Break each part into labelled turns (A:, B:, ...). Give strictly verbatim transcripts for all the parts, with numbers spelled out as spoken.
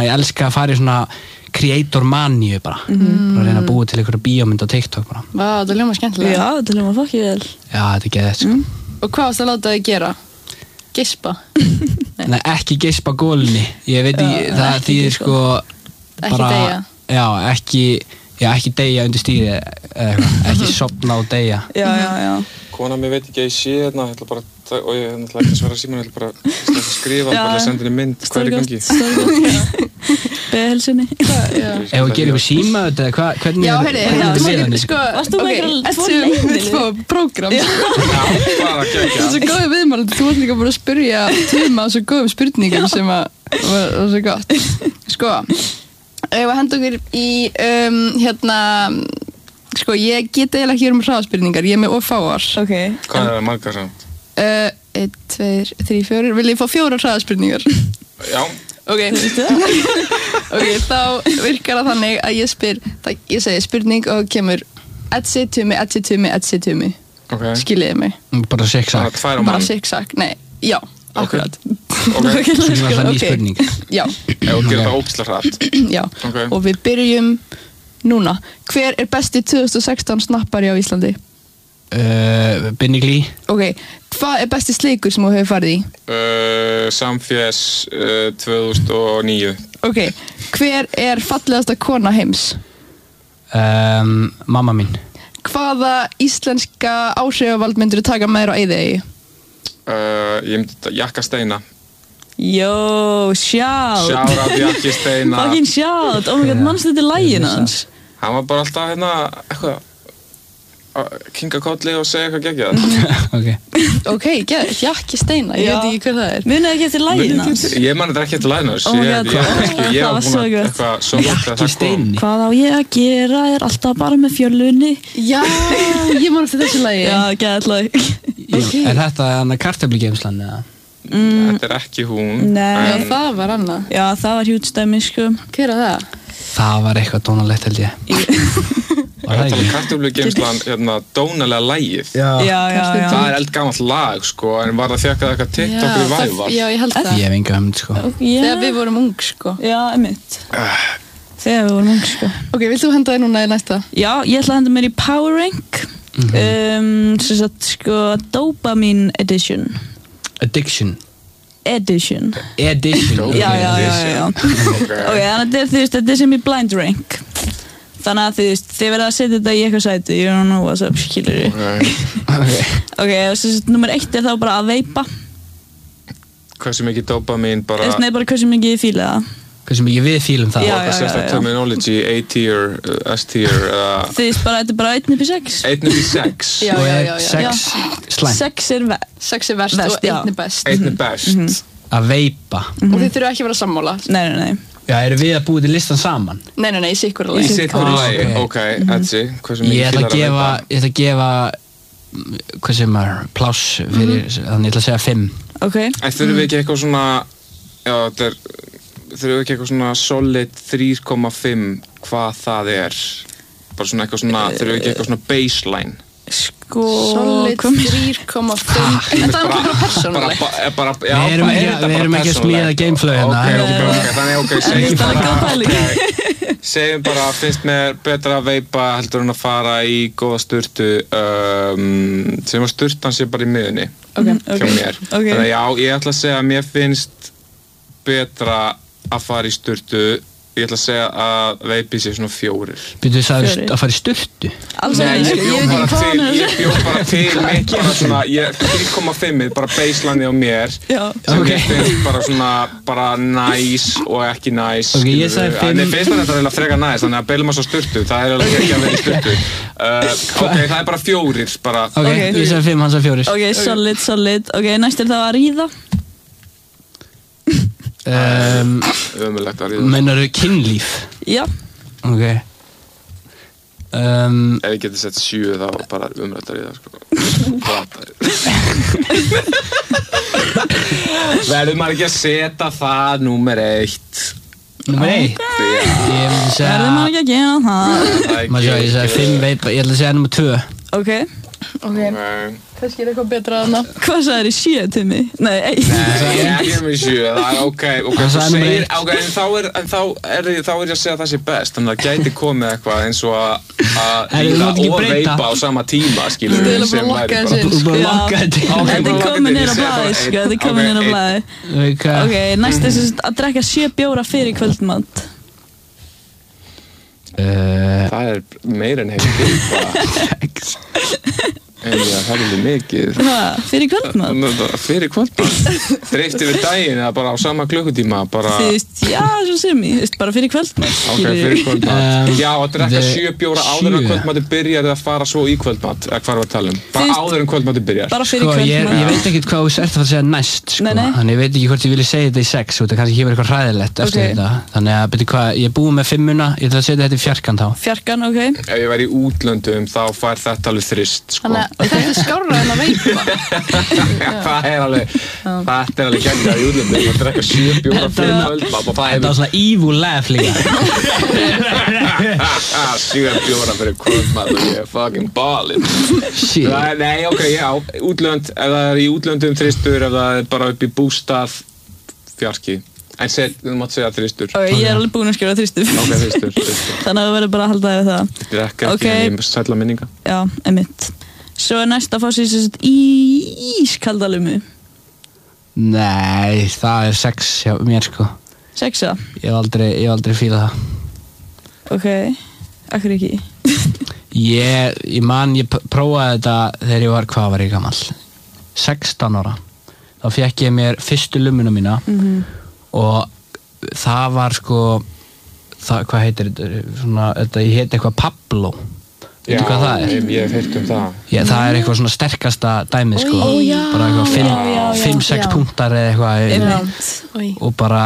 A: ég elska að fara í svona creator maníu bara mm. bara að reyna að búa til einhverja bíómynd á TikTok bara.
B: Vá, þetta ljómar skemmtilega.
C: Já, þetta ljómar fokkið vel.
A: Já, þetta er geðið, sko.
C: Mm.
B: Og hvað varst að láta þig gera? Gispa?
A: Nei. Nei, ekki gispa gólunni. Ég veit ekki, það þýðir sko
B: ekki
A: bara,
B: deyja.
A: Já, ekki, já, ekki deyja undir stýri eða eitthvað, ekki sofna og deyja.
C: Já, já, já.
D: Kona mér veit ekki að ég sé hérna, ég ætla bara, og ég ætla ekki að svara síman, ég ætla bara að skrifa, bara að senda henni mynd, hvað er í gangi?
C: Beða helsinni.
A: Ef við gerum síma þetta, hva, hvernig
B: já,
A: er
B: þetta? Sko,
C: varst þú með
B: eitthvað tvo leiðinni? Tvo prógram.
D: Já, bara að gegja.
B: Það er svo góðið viðmælandi, þú varst líka bara að spyrja Tuma á svo góðum spurningum sem að var svo gott. Sko, ef við hendum okkur í, um, hérna, sko, ég get eiginlega ekki um hraðspurningar, ég er með of fáar.
C: Ok.
D: Hvað er það margar samt?
B: Uh, einn, tveir, þrír, fjórir. Vil ég fá fjórar hraðspurningar?
D: Já.
B: Ok. Ok, þá virkar það þannig að ég spyr, það, ég segi spurning og kemur etsi, tumi, etsi, tumi, etsi, tumi.
D: Ok.
B: Skiljiði mig.
A: Bara siksak.
D: Bara tvær á mann.
B: Bara siksak, nei, já, akkurat.
D: Ok.
A: Svo er það ný spurning.
B: Já.
D: Ef þú gerir það ógeðslega hratt.
B: Já.
D: Ok.
B: Og við byrjum núna. Hver er besti tvö þúsund og sextán snappari á Íslandi?
A: Uh, Binni Glí.
B: Ok, hvað er besti sleikur sem þú hefur farið í?
D: Uh, Samfés uh, tvö þúsund og níu.
B: Ok, hver er fallegasta kona heims?
A: Um, mamma mín.
B: Hvaða íslenska áhrifavald myndir þú taka með þér á eyðieyju?
D: Uh, ég myndi þetta Jakka Steina.
C: Jó, shout.
D: Shout out Jakki Steina.
C: Fucking shout. Oh my god, mannstu þetta lægin hans?
D: Hann var bara alltaf hérna, eitthvað, að kinga kolli og segja eitthvað geggjað.
A: Ok.
B: Ok, geðvægt, Jakki Steina, ég
C: Já.
B: veit ekki hver það er.
C: Munið ekki eftir lægin hans?
D: Ég man þetta ekki eftir lægin hans.
C: Oh my
D: Ég,
C: god,
D: ég, ég, ég, ég
C: það
D: var
C: var
D: búin
C: svo
D: að
C: gott.
D: eitthvað svo gott að
A: Jakki
D: það kom.
A: Steini.
C: Hvað á ég að gera er alltaf bara með fjölunni.
B: Já, ég man eftir þessu lagi.
C: Já, gæðið læg.
B: Ok.
A: Er þetta hana kartöflugeimslan eða?
D: Þetta er ekki hún.
C: Nei.
B: Já, það var Anna.
C: Já, það var hjútstæmi, sko.
B: Hver er það?
A: Það var eitthvað dónalegt held ég. Var það
D: Þetta er
A: ekki?
D: kartöflugeimslan, hérna, dónalega lægið.
A: Já.
C: Já, já, já.
D: Það er eldgamalt lag, sko, en var það fjekkað eitthvað TikTok
B: Já,
D: við
B: það-
D: vævar?
B: Já, ég held það.
A: Ég hef enga hugmynd sko.
C: Já.
B: Þegar við vorum ung, sko.
C: Já, einmitt. Þegar við vorum ung, sko.
B: Ok, vilt þú henda þér núna í næsta?
C: Já, ég ætla að henda mér í Power Rank. um, sem sagt, sko, Dopamine Edition.
A: Addiction.
C: Edition.
A: Edition.
C: Já, já, já, já, já. Ok, þannig að þetta er, þú veist, þetta er sem í Blind Rank. Þannig að, þú veist, þið verða að setja þetta í eitthvað sæti. You don't know what's up, skilur við.
D: Ok.
C: Ok, og sem sagt, nummer eitt er þá bara að veipa.
D: Hversu mikið dopamín bara...
C: Eða, nei, bara hversu mikið ég fíla það.
A: Hversu mikið við fílum það?
C: Já,
D: Hvað sést það terminology, A-tier, uh, S-tier, eða...
C: Þú veist, bara, þetta er bara einn upp í sex.
D: Einn upp í sex.
B: Já,
A: Og
B: já,
A: er
B: já, já.
A: sex slæmt?
C: Sex er ve...
B: Sex er verst
C: Verst,
B: og
C: já.
B: einn er best.
D: Einn er best.
A: Að veipa.
B: Og þið þurfa ekki að vera sammála.
C: Nei, nei, nei.
A: Já, eru við að búa til listan saman?
B: Nei, nei, nei, í sikkur
D: Í
B: alveg.
D: sitt
A: Ah,
D: lagi,
A: ok.
D: ok, Edsi, hversu mikið
A: Ég ætla
D: fílar
A: að gefa,
D: veipa?
A: ég ætla að gefa, mm, hvað sem er, pláss fyrir, þannig ég ætla að segja fimm.
C: Ok.
D: En þurfum við ekki eitthvað svona, já, þetta er, þurfum við ekki eitthvað svona solid þrjú komma fimm hvað það er? Bara svona eitthvað svona, þurfum við ekki eitthvað svona baseline?
C: Sko...
B: Solid
C: hvað-
B: þrjú komma fimm. En það er ekki bara persónuleg.
D: Bara, bara, já,
A: Við erum
D: bara-
A: ekki-
D: er þetta
A: við
D: bara
A: erum ekki að
D: persónulegt?
A: smíða gameflow hérna.
D: Ok, ok, ok, þannig ok, segjum
C: það er góð
D: bara,
C: pæling.
D: ok, segjum bara, finnst mér betra að veipa heldur en að fara í góða sturtu, um, sem að sturtan sé bara í miðunni,
C: Ok,
D: hjá
C: ok.
D: mér.
C: Ok.
D: Þannig að já, ég ætla að segja að mér finnst betra að fara í sturtu, ég ætla að segja að veipi sé svona fjórir.
A: Byrjuðu það
C: Fjórir.
A: að fara í sturtu?
C: Alls
D: Nei,
C: ekki,
D: ég
C: sko.
D: bjó
C: Ég veit
D: bara
C: ekki hvað hann
D: til,
C: er að
D: ég bjó bara til mitt bara svona, ég, þrjú komma fimm, bara baseline á mér,
C: Já.
D: sem
A: Ok.
D: ég finnst bara svona, bara nice og ekki nice.
A: Ok, ég
D: skilurðu.
A: sagði fimm.
D: En ég finnst það þetta eiginlega frekar nice, þannig að beilum að svo sturtu, það er alveg ekki að vera í sturtu. Uh, ok, það er bara fjórir, bara.
A: Ok,
C: Ok.
A: ég sagði fimm, hann sagði fjórir.
C: Ok, solid, solid. Ok, næst er það að ríða.
A: Um,
D: Ömurlegt að ríða.
A: Meinarðu kynlíf?
C: Já.
A: Ok. Um,
D: Ef ég geti sett sjö þá bara ömurlegt að ríða, sko. Plata. Verður maður ekki að setja það númer eitt?
A: Númer eitt?
D: Já.
A: Ég myndi segja...
C: Verður maður ekki að gera það.
A: Maður sjá, ég sagði fimm veipa, ég ætla að segja númer tvö.
C: Ok.
B: Ok, kannski er eitthvað betra þarna.
C: Hvað sagðir í sjö, Tumi? Nei, ei.
D: Nei, ég er ekki með sjö, það er ok, ok, þú segir, ok, en þá er, en þá er, þá er ég að segja að það sé best, þannig að það gæti komið eitthvað eins og að ríða og veipa á sama tíma, skilur
B: við, sem væri bara...
A: Þú bara lokka þetta.
C: Þetta er komin inn á blaði, sko, þetta er komin inn á blaði. Ok, næst er þess að drekka sjö bjóra fyrir kvöldmat.
D: Það er meira en heilt bíl, en já, það er alveg mikið.
C: Hvað, fyrir kvöldmat?
D: Fyrir kvöldmat? Dreift yfir daginn eða bara á sama klukkutíma? Bara...
C: Þú veist, já, svo sem ég, þú veist, bara fyrir kvöldmat.
D: Ok, fyrir kvöldmat. Um, já, að drekka sjö bjóra áður en kvöldmati byrjar eða fara svo í kvöldmat, eða hvað er að tala um? Bara Fyrst, áður en kvöldmati byrjar.
C: Bara fyrir
A: sko,
C: kvöldmat.
A: Ég, ég veit ekkert hvað þú ert að fara að segja næst, sko.
C: Nei, nei.
A: Þannig ég veit ekki hvort ég vilja segja þetta í sex, út af kannski hefur eitthvað hræðilegt eftir
C: okay.
A: þetta. Þannig að, betur hvað, ég er búið með fimmuna, ég ætla að setja þetta í fjarkan þá.
C: Fjarkan, ok.
D: Ef ég væri í útlöndum, þá fær þetta alveg þrist, sko.
B: Þannig að þetta er skárra en að veipa.
D: Það er alveg, þetta er alveg geggjað í útlöndum. Það er eitthvað sjö bjóra fyrir kvöldmat og það
A: Þetta var svona evil laugh líka.
D: sjö bjóra fyrir kvöldmat og ég er fucking ballin.
A: Shit.
D: Nei, ok, já, útlönd, ef það er í útlöndum þristur, ef það er bara upp í bústað, fjarki. En set, þú mátt segja þristur.
C: Ok, ég er alveg búin að skjóra þristur.
D: Ok, þristur, þristur.
C: Þannig að þú verður bara að halda yfir það.
D: Þetta er ekki ekki, en ég sætla minninga.
C: Já, einmitt. Svo er næst að fá sér sérst í ískaldalumu.
A: Nei, það er sex hjá mér, sko.
C: Sexa?
A: Ég hef aldrei, ég hef aldrei fílað það.
C: Ok, akkur ekki.
A: Ég, ég man, ég prófaði þetta þegar ég var, hvað var ég gamall? sextán ára. Þá fékk ég mér fyrstu lumuna mína.
C: Mhm.
A: Og það var sko það, hvað heitir þetta svona, þetta, ég heiti eitthvað Pablo. Veitu hvað það er?
D: Já, ég hef heyrt um það.
A: Já, það er eitthvað svona sterkasta dæmið, sko.
B: Ó, já,
A: bara eitthvað fimm,
B: já, já, já,
A: fimm, sex
B: já.
A: punktar eða eitthvað.
C: Einmitt.
A: Og bara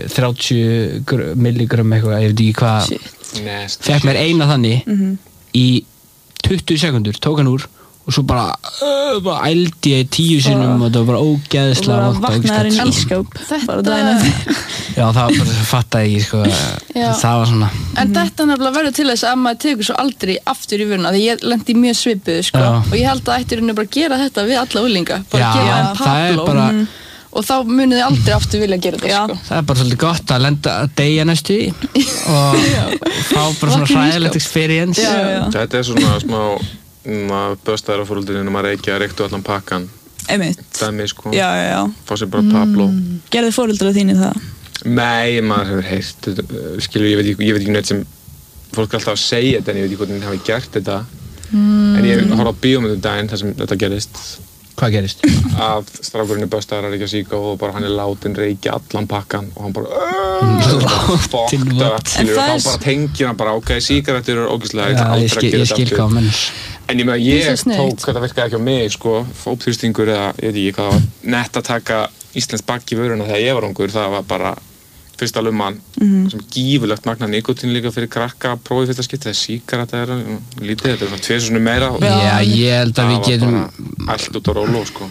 A: þrjátíu milligrömm eitthvað, ég veit ekki hvað.
D: Nest.
A: Fekk mér eina þannig
C: Mhm.
A: í tuttugu sekundur, tók hann úr og svo bara, uh, bara ældi ég tíu sinnum og það var bara ógeðslega
C: Og
A: vont
C: bara
A: og
C: vaknaður inn í
A: ógeðslegt,
C: ísskáp.
B: Þetta-
C: Bara daginn eftir.
A: Já, það var bara, það fattaði ég, sko,
B: Já.
A: það var svona.
B: En þetta nefnilega verður til þess að maður tekur svo aldrei aftur í vöruna, því ég lendi mjög svipuð, sko.
A: Já.
B: Og ég held að ætti rauninni bara að gera þetta við alla úlinga. Bara
A: Já,
B: gefa þeim
A: það er
B: Pablo.
A: bara,
C: Mhm.
B: Og þá munið þið aldrei aftur vilja gera þetta,
C: Já.
B: sko.
A: það er bara svolítið gott að lenda að deyja næstu í og fá bara svona
B: Vakna í
A: hræðilegt
B: ísskáp.
A: experience.
C: Já, já.
D: Þetta er svona smá, maður böstaður á fóröldinu maður reykja, reyktu allan pakkan.
C: Einmitt.
D: Dæmi, sko.
C: Já, já, já.
D: Fá sér bara Pablo.
C: Gerði fóreldrar þínir það?
D: Nei, maður hefur heyrt, uh, skilur, ég veit ekki, ég veit ekki neitt sem fólk er alltaf að segja þetta en ég veit ekki hvernig það hafi gert þetta. Mm. En ég horfði á bíómyndum daginn þar sem þetta gerist.
A: Hvað gerist?
D: Að strákurinn er böstaður að reykja síkó og bara hann er látin reykja allan pakkan og hann bara
A: Látin
D: fucked
A: what?
D: up, skilur,
C: En
D: og
C: það er
D: þá bara tengir hann bara, ok, sígarettur eru ógeðslega, ég
A: Já,
D: ætla
A: ég
D: aldrei
A: skil,
D: að gera
A: ég skil
D: þetta
A: hvað
D: aftur.
A: mennur.
D: En ég með að
B: Það er
D: ég
B: svo sniðugt.
D: tók, þetta virkaði ekki á mig, sko, fópþrýstingur eða, ég veit ekki hvað það var, nett að taka íslensk bakk í vöruna þegar ég var ungur, það var bara fyrsta lumman,
C: Mhm.
D: sem gífurlegt magna nikótín líka fyrir krakka, prófið fyrsta skipti, þegar sígaretta er lítið, þetta er svona tveir svona meira og
A: Já, ég held að
D: það
A: við
D: var
A: getum,
D: bara allt út á róló, sko.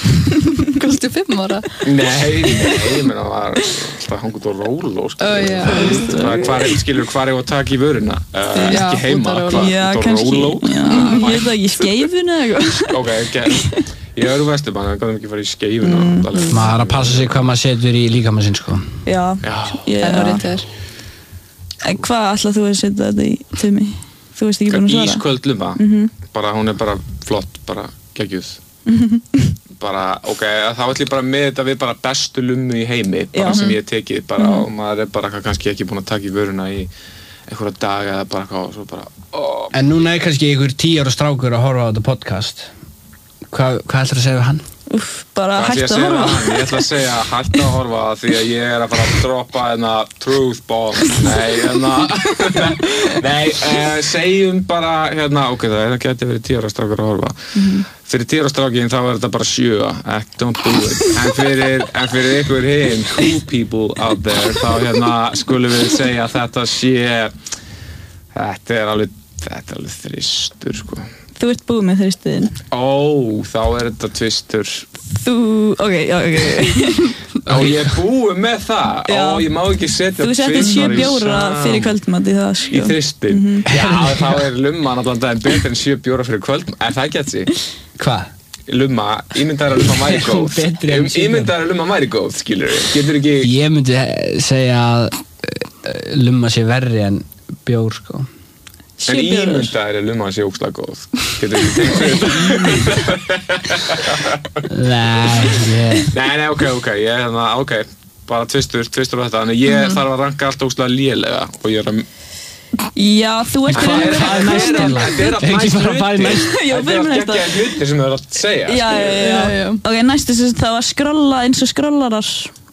B: Kostu fimm ára.
D: Nei, nei, ég meina, það var alltaf hang út á róló, sko.
B: Ó, já.
D: Hvað er, skilur, hvað er ég að taka í vöruna? Uh,
B: Já,
D: ekki heima,
B: út á róló.
D: hvað,
C: Já,
D: út á
C: kannski.
D: róló?
C: Já, ég veit það ekki, skeifun eða eitthvað.
D: Ok, ok. Ég er úr Vesturbann, en gáðum ekki fara í skeifuna. Mm.
A: maður er að passa sig hvað maður setur í líkamann sinn, sko.
C: Já,
D: Já.
C: ég,
B: Það er rétt þér.
C: En hvað ætlað þú að setja þetta í, Tumi? Þú veist ekki búin að svara?
D: Ísköld lumma,
C: Mhm.
D: bara hún er bara flott, bara geggjuð. Bara, ok, þá ætlum ég bara með þetta við bara bestu lummu í heimi, bara
C: Já.
D: sem ég hef tekið, bara, og maður er bara kannski ekki búin að taka í vöruna í einhverja daga eða bara eitthvað, og svo bara, ó.
A: En núna er kannski einhver tíu ára strákur að horfa á þetta podcast. Hvað, hvað ætlar að segja við hann?
C: Úff, bara
D: Hvað ætla ég
C: hægt
D: að
C: að
D: segja
C: horfa.
D: hann? Ég ætla að segja hægt að horfa því að ég er að fara að droppa hérna truth bomb. Nei, hérna, nei, uh, segjum bara, hérna, ok, það geti verið tíu ára strákur að horfa. Mm-hmm. Fyrir tíu ára strákin þá er þetta bara sjö, ekki, don't do it. En fyrir, en fyrir ykkur hinn, cool people out there, þá hérna skulum við segja að þetta sé, þetta er alveg, þetta er alveg þristur, sko.
C: Þú ert búið með þristuðin.
D: Ó, þá er þetta tvistur
C: Þú, ok, já, ok
D: Og ég er búið með það
C: Já.
D: og ég má ekki setja
C: Þú settir sjö
D: tvisvar í
C: bjóra
D: sam-
C: fyrir kvöldmat í það, sko
D: Í þristin Já, þá er lumman allan daginn betur en sjö bjóra fyrir kvöld Er það ekki að því?
A: Hvað?
D: Lumma, ímyndaður að lumma væri góð
A: Betri en sjö bjóra.
D: Ímyndaður að lumma væri góð, skilur við Getur ekki
A: Ég myndi segja að uh, lumma sé verri en bjór sko
D: En
C: Sjö bjórar.
D: ímyndaður að lumma sé ókslega góð Getur ekki tengt við þetta
A: Nei, ég
D: Nei, nei, ok, ok, ég er hérna, ok Bara tvistur, tvistur á þetta Þannig ég þarf að ranka allt ókslega lélega Og ég er að
C: Já, þú ert
A: Hvað er það næst til?
D: Þetta er allt
A: Ekki
D: næst
A: bara að fara í næst.
D: hluti
C: Já,
D: Þetta er
C: fyrir
D: allt
C: næsta.
D: geggjaðir hlutir sem þau eru að segja
C: Já, já, já,
B: Já, já.
C: Ok, næstu sem það var skrolla eins og skrollarar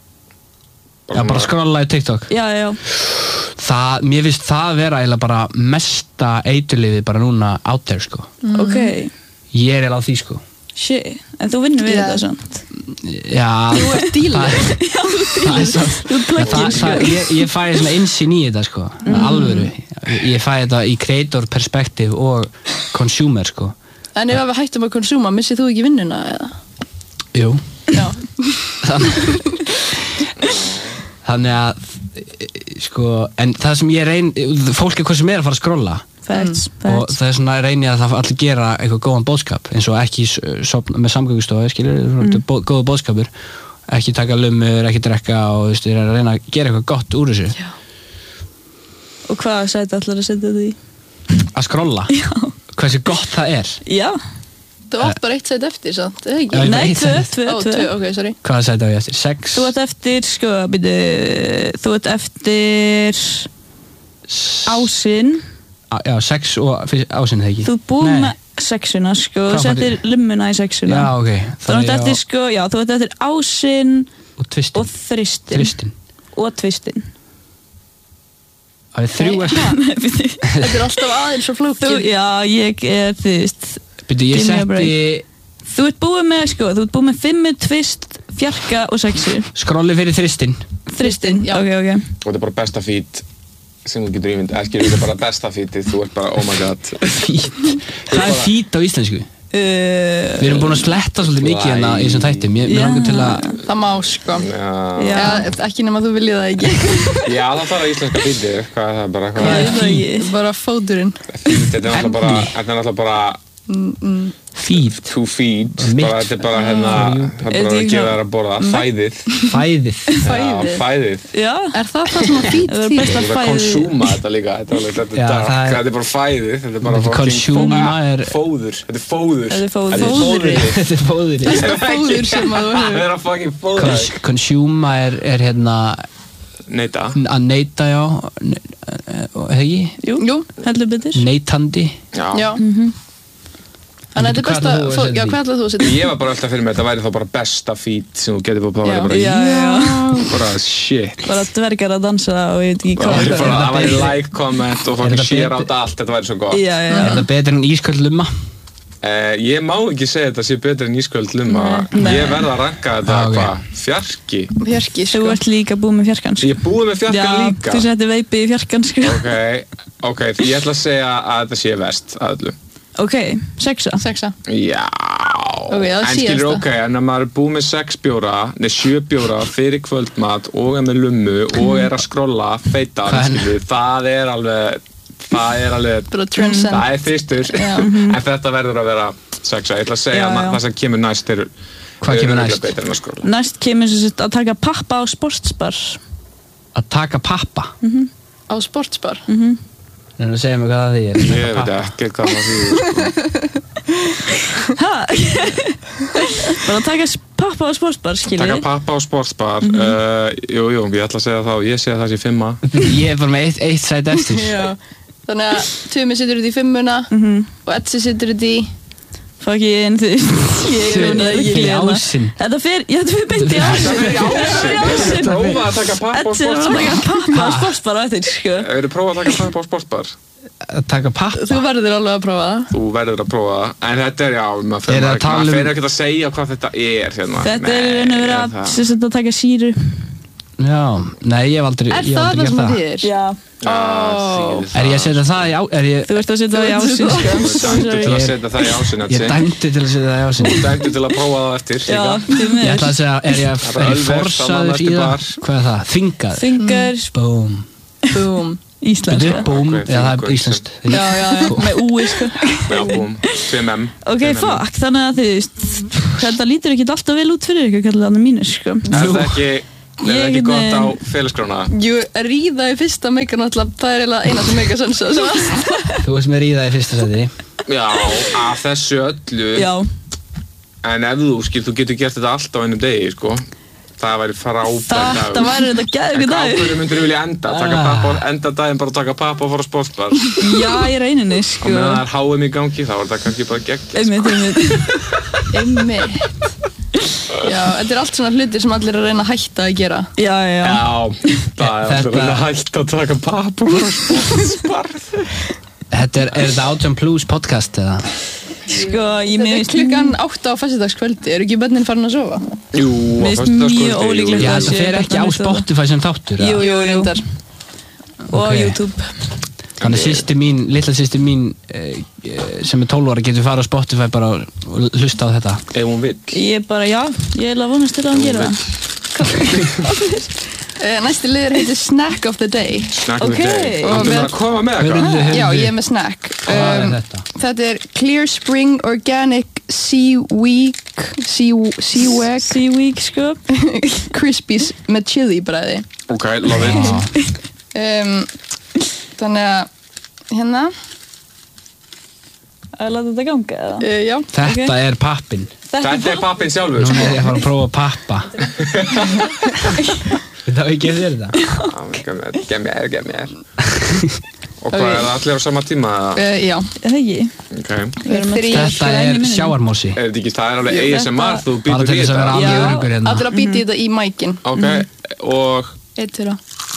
A: Já, bara skrolla í TikTok
C: Já, já,
A: Það, mér finnst það vera eiginlega bara mesta eiturliði bara núna out there sko
C: ok
A: Ég er eiginlega á því sko
C: Shit, en þú vinnur við
B: Já.
C: þetta samt
A: Já
B: Þú ert dílar.
A: Það er svo
C: Þú ert plugin,
A: það,
C: sko.
A: það, ég, ég fæ svona insinn í þetta sko mm. Alvöru Ég fæ þetta í creator perspektíf og consumer sko
B: En ef við hættum að konsúma, missið þú ekki vinnuna eða?
A: Jú
B: Já.
A: Þannig, þannig að sko, en það sem ég reyn fólk er hvað sem er að fara að skrolla
C: Facts,
A: og
C: facts
A: það er svona reyni að það allir gera eitthvað góðan boðskap eins og ekki s- sofna með samgöngustofu skilur, mm. bó, góða boðskapur ekki taka lumur, ekki drekka og þú veist, ég er að reyna að gera eitthvað gott úr þessu
B: Já.
C: Og hvað sæti ætlar að setja þetta í?
A: að skrolla,
C: Já,
A: hversu gott það er
C: já
B: Þú átt bara eitt sæt eftir, sant? Eða
A: Já,
B: ekki?
A: ég
C: Nei,
A: veit
C: tvö,
A: það.
C: tvö,
B: Ó, tvö,
C: tvö
B: ok, sorry.
A: hvað sæti á ég eftir, sex
C: Þú ert eftir, sko, byrju Þú ert eftir ásinn
A: á- já, sex og ásinn þegar ekki
C: Þú ert búinn
A: Nei.
C: með sexuna, sko
A: Hvað
C: Þú settir lummuna í sexuna
A: já, ok,
C: Þú ert eftir, sko, já, þú ert eftir ásinn
A: og tvistin,
C: og þristin
A: þristin
C: og tvistin
A: það er þrjú eftir
C: Nei, byrju.
B: Þetta er alltaf aðeins og
C: Þú,
B: flókið.
C: já, ég er, þú veist
A: Byrju, ég
C: Give me a break.
A: setti
C: Þú ert búið með, sko, þú ert búið með fimmu, tvist, fjarka og sexu
A: skrolli fyrir þristin
C: Þristin,
B: Já.
C: ok, ok
D: Og þetta er bara besta feed sem þú getur ímynd Ekki, þetta er bara besta feedið Þú ert bara, oh my god
A: fít hvað er fít á íslensku?
C: uh,
A: Við erum búin að sletta svolítið mikið hérna í þessum þættum Ég
C: Já.
A: mér langar til að
B: Það má, sko.
D: Já,
C: Já,
B: Já, ekki nema þú viljið það ekki.
D: Já það þarf að íslenska feedið Hvað er það bara,
C: ég
D: hvað
C: veit það ekki
B: Bara fóturinn.
D: Feed, þetta er náttúrulega bara Þetta er náttúrulega bara
A: fít,
D: to feed
A: Mitt.
D: bara, Þetta er bara hérna Það er
C: Er
D: bara
C: þetta
D: að
C: ekki
D: gefa
C: svona-
D: þær að borða Fæðið
A: fæðið
B: Fæðið.
D: Já, fæðið
C: Já,
B: Er það það sem að fít
C: Það er
B: þýðir?
C: besta
D: Þú ert að
C: fæðið.
D: konsúma þetta líka Þetta er alveg, þetta er
A: Já,
D: dark
A: það er-
D: Þetta er bara fæðið Þetta er bara
A: Þetta
D: fucking
A: consúma
D: fó-
A: er-
D: Fóður Þetta er fóður
C: Þetta er fóður.
D: Þetta er fóðrið
A: þetta er fóðið
B: Besta fóður sem að þú hefur.
D: Það er að fucking fóður
A: Cons consuma er, er hérna
D: Neita
A: að neita já ne- eh, eða ekki,
C: jú,
B: Jú.
C: heldur betur
A: neitandi
D: Já
B: Já. Þannig að þetta er
A: Hvað
B: besta
A: ætlar þú að
B: fó-
A: setja
B: Já,
A: í?
B: hvað ætlar þú að setja?
D: Ég var bara alltaf fyrir mig Þetta væri þá bara besta feed sem þú getur búið að
B: Já.
D: bara
C: Já, já,
D: Bara shit
C: bara dvergar að dansa og ég veit ekki
D: Bara,
C: hvað
D: bara, það væri
A: betur?
D: like, comment og
A: Er
D: fucking
A: þetta
D: share
A: betur?
D: át allt Þetta væri svo gott
C: Já, já,
A: er
C: já
A: það betur en ísköld lumma?
D: Uh, ég má ekki segja þetta sé betur en ísköld lumma
C: Nei.
D: Ég verð að ranka þetta
A: Ah, ok.
D: hvað, fjarki
B: Fjarki,
C: Þú
B: sko.
C: ert líka búið með fjarkan,
D: Ég er búið með fjarkan
C: Já,
D: líka
C: þú settir veipið í fjarkan, sko
D: Ok, ok, ég ætla að segja að þetta sé vest að öllu
C: Ok, sexa
B: Sexa.
D: Já
B: Ok, það er
D: En skilur
B: síðasta.
D: ok, en ef maður er búið með sex bjóra Nei, sjö bjóra fyrir kvöldmat og er með lummu og er að skrolla feita,
A: Hvað-
D: skilur Það er alveg Það er alveg
B: Bara transcend.
D: Það er þristur
B: Já.
D: En þetta verður að vera sexa Ég ætla að segja
C: Já,
D: að
C: já.
D: það sem kemur næst er
A: Hvað
D: er
A: kemur
D: örugglega
A: næst?
D: betra en að skrolla.
C: Næst kemur sem sagt að taka pappa á sportsbar
A: að taka pappa
B: Á sportsbar.
A: en þú segir mig hvað það er
D: Ég veit ekki hvað það þýðir sko.
C: Ha? Bara að taka s- pappa á sportsbar,
D: Taka
C: skilji
D: pappa á sportsbar uh, Jú, jú, ég ætla að segja þá Ég segja það sé fimma
A: ég er bara með eitt, eitt sæt eftir
B: Já. Þannig að Tumi setur þetta í fimmuna og Etsi setur þetta í
C: Fucking, þú veist Ég
A: Fyrir-
C: veit ekki
A: fyrir
C: hérna.
A: ásinn.
C: Þetta fyrir, já, þetta fyrir beint í ásinn
D: Það er ásinn Prófa að taka pappa á
C: Þetta er að
D: sportsbar
C: taka pappa á sportsbar á þetta, sko
D: Hefur þið prófað að taka pappa á sportsbar?
A: að taka pappa
B: Þú verður alveg að prófa það.
D: Þú verður að prófa það. En þetta er, já, maður
A: Er
D: fer
A: það að tala um-
D: ekki að segja hvað þetta er hérna.
C: Þetta er
D: Nei,
C: raun og verið
D: er
C: að
D: það-
C: sem sagt að taka síru
A: Já, nei, ég hef aldrei
B: Er
A: ég hef
B: það
A: aldrei
B: það sem
A: gert
B: það þýðir?
C: Já,
B: Ó.
A: Er ég að setja það í á... Er ég,
C: þú ert að setja það í ásinn,
D: Þú
C: sko.
D: ert dæmdur til að setja það í ásinn
A: ég er dæmdi til að setja það í ásinn.
D: Þú ert dæmdur til að prófa það eftir
C: Já,
D: líka.
C: því
A: Ég
C: miður.
A: ætla að segja, er ég,
D: Það er
A: er ég
D: Ölver,
A: forsaður
D: saman
A: í
D: næsti
A: það?
D: bar.
A: Hvað er það? Þvingaður?
C: Fingar,
A: Búm.
B: Boom.
C: íslenska.
A: Búm,
D: Ok,
A: já það er
D: fingur
A: íslenskt.
C: Já, já, já, með úi, sko.
D: Já, búm, fimm M.
C: Ok, fuck, þannig að þið veist, þetta lítur ekki alltaf vel út fyrir ykkur, kallar þannig mínir, sko.
D: Er það ekki, er það
C: Ég
D: ekki gott
C: einhvern
D: á
C: veginn-
D: félagsgrána?
B: Jú, ríða í fyrsta meikar náttúrulega, það er eiginlega eina sem meikar sens og svo.
A: Þú veist með ríða í fyrsta seti.
D: Já, af þessu öllu.
C: Já,
D: En ef þú, skil, þú getur gert þetta allt á einum degi, sko. Það væri frábært dagur.
C: þetta væri þetta
D: En
C: gæðugur
D: hvað
C: dagur.
D: ákveður myndir þú vilja enda? Taka
A: Ah.
D: pappa, enda daginn bara að taka pappa og fara á sportbar.
C: Já, í rauninni,
D: Og
C: sko.
D: meðan það er H M í gangi, þá er þetta kannski bara gegn.
C: Einmitt, einmitt.
B: Einmitt. Já, þetta er allt svona hlutir sem allir er að reyna að hætta að gera.
C: Já, já, já.
D: Já, það er
A: Þetta-
D: alltaf að hætta að taka pappa og fara á sportbar.
A: Þetta er, er þetta átján plus podcast eða?
C: Sko, ég
B: Þetta
C: mér
B: er
C: finnst
B: klukkan átta á föstudagskvöldi, eru ekki börnin farin að sofa?
D: Jú,
C: Mér
D: á
C: finnst
D: föstudagskvöldi,
C: mjög
D: jú.
C: ólíklegt
A: Já,
C: að
A: þetta
C: sé
A: fer ekki á
C: þetta
A: Spotify sem þáttur eða?
C: Jú, jú, jú.
B: reyndar.
C: Og
A: Ok.
C: YouTube.
A: Þannig að sýsti mín, litla sýsti mín eh, sem er tólf ára getur farið á Spotify bara og hlusta á þetta.
D: Ef hún vill.
C: Ég bara, já, ég er alveg að vonast til að hann gera það.
B: Uh, næsti liður heitir Snack of the Day.
D: Snack of
C: Ok.
D: the day.
B: Og
D: Áttu
B: við-
D: bara að koma með
A: Hörðu,
D: eitthvað?
A: hörðu.
B: Já, ég er með snack.
A: Hvað er
B: Um,
A: þetta?
B: Þetta er Clear Spring Organic Seaweed Sea- Seaweed
C: Seaweek, sko.
B: Crispies með chili bræði.
D: Ok, love it.
B: Um, þannig að hérna,
C: Að láta þetta ganga, eða?
B: uh, já.
A: Þetta
C: Ok.
A: er pappin.
D: Þetta er pappin sjálfur,
A: Nú
D: sko.
A: er ég að fara að prófa pappa. Þetta var ekki að þér þetta.
D: Gef mér, gef mér. Og hvað, er það allir á sama tíma? eða?
B: Uh, já.
C: Er það ekki?
D: Ok.
C: Við erum
B: Þrír.
C: að
A: Þetta er sjáarmósi.
D: Er þetta ekki, það er alveg
B: Jú,
D: A S M R,
B: þetta-
D: þú
A: Bara
D: býtur
A: til
D: í
A: þess að vera
D: þetta.
A: alveg
B: Já,
A: öruggur hérna.
B: allir að býta í þetta í mækin.
D: Ok, og
B: Eitt fyrir það.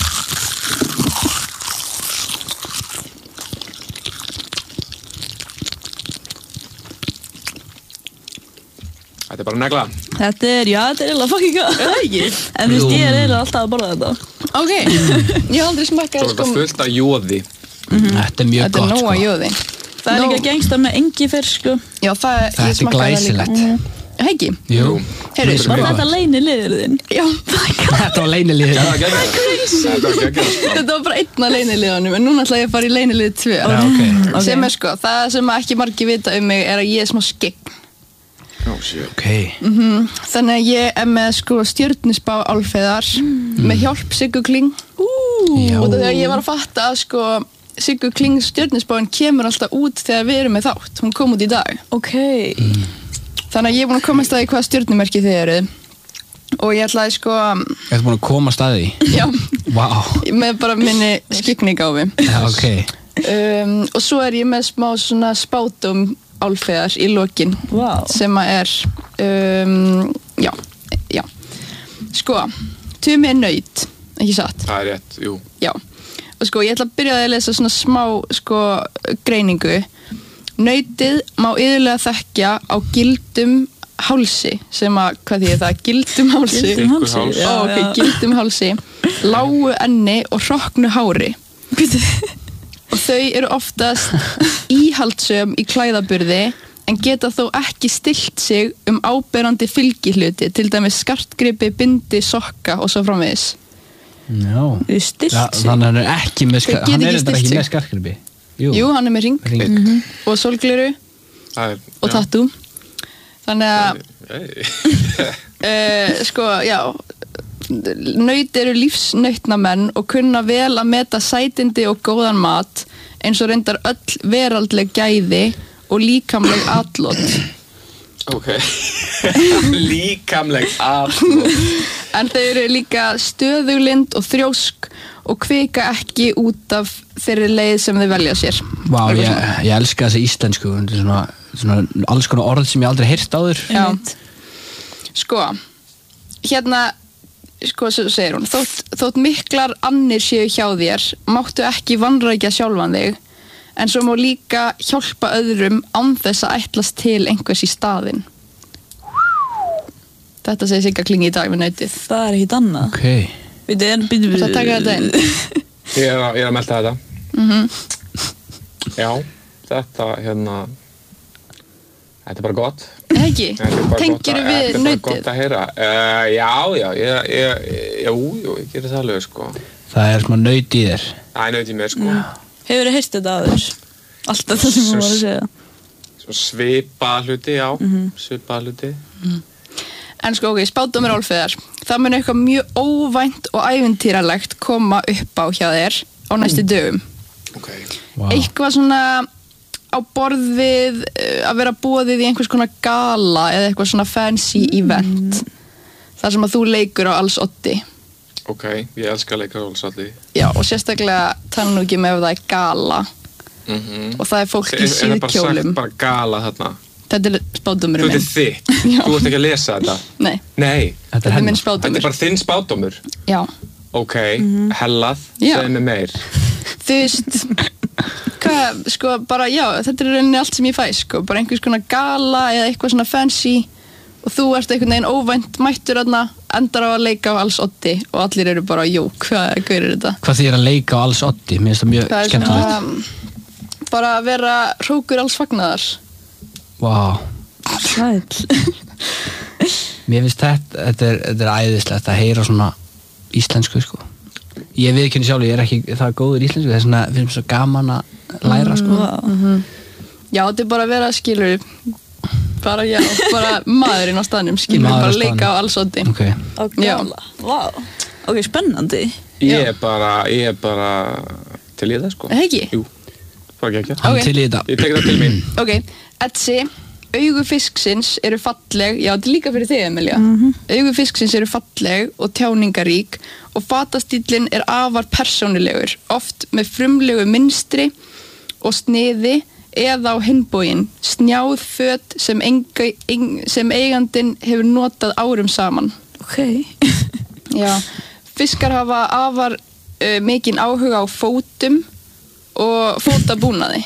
D: þetta er bara negla.
C: Þetta er, já, þetta er eiginlega fucking gott.
B: Er það ekki?
C: En þú veist, ég er eiginlega alltaf að borða þetta.
B: Ok, ég hef aldrei
D: Svo
B: smakkað
D: er þetta fullt af jóði.
A: Þetta er mjög
B: Þetta er
A: gott
B: nóa
A: sko.
B: jóði.
C: Það er
B: Nó.
C: líka gengsta með engifer, sko.
B: Já, það,
A: Þetta
B: ég
A: er
B: smakkaði það líka.
A: glæsilegt.
B: Hegi?
A: Jú.
B: Heyrðu,
A: Mjög
C: Var
A: gott.
C: þetta leini liður þinn?
B: Já,
A: Þetta var leynilíður.
D: Það var geggjað. Þetta var geggjað, sko.
B: þetta var bara einn af leyniliðanum, en núna ætla ég að fara í leynilið tvö.
A: Já, ok.
C: Ok.
B: Sem er sko, það sem ekki margir vita um mig er að ég er smá skegg.
D: Ó, shit.
A: Ok.
B: Þannig að ég er með sko stjörnusbá álfeðar með hjálp Siggu Kling.
A: Já.
B: Og þegar ég var að fatta að sko Siggu Kling stjörnusbáin kemur alltaf út þegar við erum með þátt. Hún kom út í dag.
C: Ok.
B: Þannig að ég er búin að komast að því hvað stjörnumerki þið eruð. Og ég ætlaði sko,
A: Þetta er búin að koma að staði.
B: já,
A: Vá.
B: með bara minni skyggningáfi.
A: Já, ok.
B: Um, og svo er ég með smá svona spátum álfeðar í lokin.
C: Vá.
B: Sem að er um, já, já sko, tumi er naut, ekki satt?
D: Það er rétt, jú.
B: Já, og sko ég ætla að byrja að lesa svona smá sko greiningu. Nautið má yfirlega þekkja á gildum hálsi, sem að, hvað þýðir það? Gildum hálsi.
C: Gildum hálsi.
D: Háls.
C: Já,
B: Ó, ok,
C: já.
B: gildum hálsi, lágu enni og hrokknu hári.
C: Býtu.
B: Og þau eru oftast íhaldsöm í klæðaburði en geta þó ekki stillt sig um áberandi fylgihluti, til dæmis skartgripi, bindi, sokka og svo framvegis.
A: Já.
C: Þau stilt
A: Ja,
C: sig.
A: Þannig að hann er ekki með
B: Þau
A: skar...
B: geta
A: Hann er
B: ekki
A: þetta
B: stillt
A: ekki
B: sig.
A: með skarkgripi.
B: Jú, hann er með ring
A: Ring.
B: og sólgliru
D: Það er,
B: og tattoo. Þannig að,
D: Hey.
B: uh, sko, já, naut eru lífsnautnamenn og kunna vel að meta sætindi og góðan mat, eins og reyndar öll veraldleg gæði og líkamleg atlot.
D: Ok. Líkamleg atlot.
B: En þau eru líka stöðuglind og þrjósk og kvika ekki út af þeirri leið sem þau velja sér.
A: Vá,
B: Eitthvað
A: ég,
B: svona.
A: ég elska þessi íslensku. Þetta er svona, svona alls konar orð sem ég aldrei heyrt áður.
B: Já.
C: Einmitt.
B: Sko, hérna, sko, svo segir hún, þótt, þótt miklar annir séu hjá þér, máttu ekki vanrækja sjálfan þig, en svo má líka hjálpa öðrum án þess að ætlast til einhvers í staðinn. Þetta segir Sigga Kling í dag við nautið.
C: Það er ekkit annað.
A: Ok.
C: Við erum býtum
B: Það taka þetta inn.
D: Ég er að, ég er að melta þetta.
B: Mhm.
D: Já, þetta hérna, þetta er bara gott.
B: Ekki?
D: Þetta er bara
B: Tengirðu
D: gott að-
B: við
D: Þetta er bara
B: nautið?
D: gott að heyra. Uh, já, já, ég, ég, jú, jú, ég gerir það alveg, sko.
A: Það er smá naut í þér.
D: Það er naut í mér, sko.
C: Hefur þið heyrt þetta aður? Alltaf það sem
D: Svo-
C: hún var að segja.
D: Svo svipað hluti, já,
B: Mhm.
D: svipað hluti.
B: En sko, ok, spátum mér Álfheiðar. Það mun eitthvað mjög óvænt og ævintýralegt koma upp á hjá þér á næstu dögum.
D: Ok.
A: Wow.
B: Eitthvað svona á borð við uh, að vera boðið í einhvers konar gala eða eitthvað svona fancy event. Þar sem að þú leikur á alls oddi.
D: Ok, ég elska að leika rólsalli.
B: Já, og sérstaklega tala nú ekki með ef það er gala.
D: Mm
B: Og það er fólk í
D: Er það bara
B: síðkjólum.
D: sagt bara gala þarna?
B: Þetta er spádómurinn
D: Þú
B: minn.
D: ert þitt,
B: Já.
D: þú ert ekki að lesa þetta.
B: Nei,
D: Nei,
B: þetta er
A: hennar.
B: minn
D: þetta er
B: spádómur.
D: bara þinn spádómur.
B: Já.
D: Ok, hellað,
B: Já.
D: segð mér meir.
B: Þú veist, hvað, sko, bara, já, þetta er rauninni allt sem ég fæ, sko, bara einhvers konar gala eða eitthvað svona fancy og þú ert einhvern veginn óvænt mættur þarna, endar á að leika á alls oddi og allir eru bara, jú, hvað, hvað er þetta?
A: Hvað þið er að leika á alls oddi? Mér finnst það mjög
B: Það er
A: skemmtilegt.
B: svona, bara að vera hrókur alls fagnaðar.
A: Vá.
C: Sæl.
A: Mér finnst þetta, þetta er, þetta er æðislegt að heyra svona íslensku, sko. Ég veit ekki sjálf, ég er ekki það góður í íslensku, það er svona, finnst mér svo gaman að læra, sko.
C: Vá.
B: Já, þetta er bara að vera, skilur, bara, já, bara maðurinn á staðnum, skilur,
A: Maður á
B: bara að
A: staðnum.
B: leika á alls oddi.
A: Ok.
C: Á gala. Vá. Ok, spennandi.
D: Ég er bara, ég er bara til í það, sko.
B: Er það ekki?
D: Jú, bara ekki ekki.
A: Hann
B: Ok.
A: til í þetta.
D: Ég tek það til mín.
B: Ok, Etsi, augu fisksins eru falleg, já, þetta er líka fyrir þig, Emilia. Augu fisksins eru falleg og tjáningarík og fatastíllinn er afar persónulegur, oft með frumlegu mynstri og sniði eða á hinbógin, snjáð föt sem, enga, en, sem eigandinn hefur notað árum saman.
C: Ok.
B: Já, fiskar hafa afar uh, mikinn áhuga á fótum og fótabúnaði.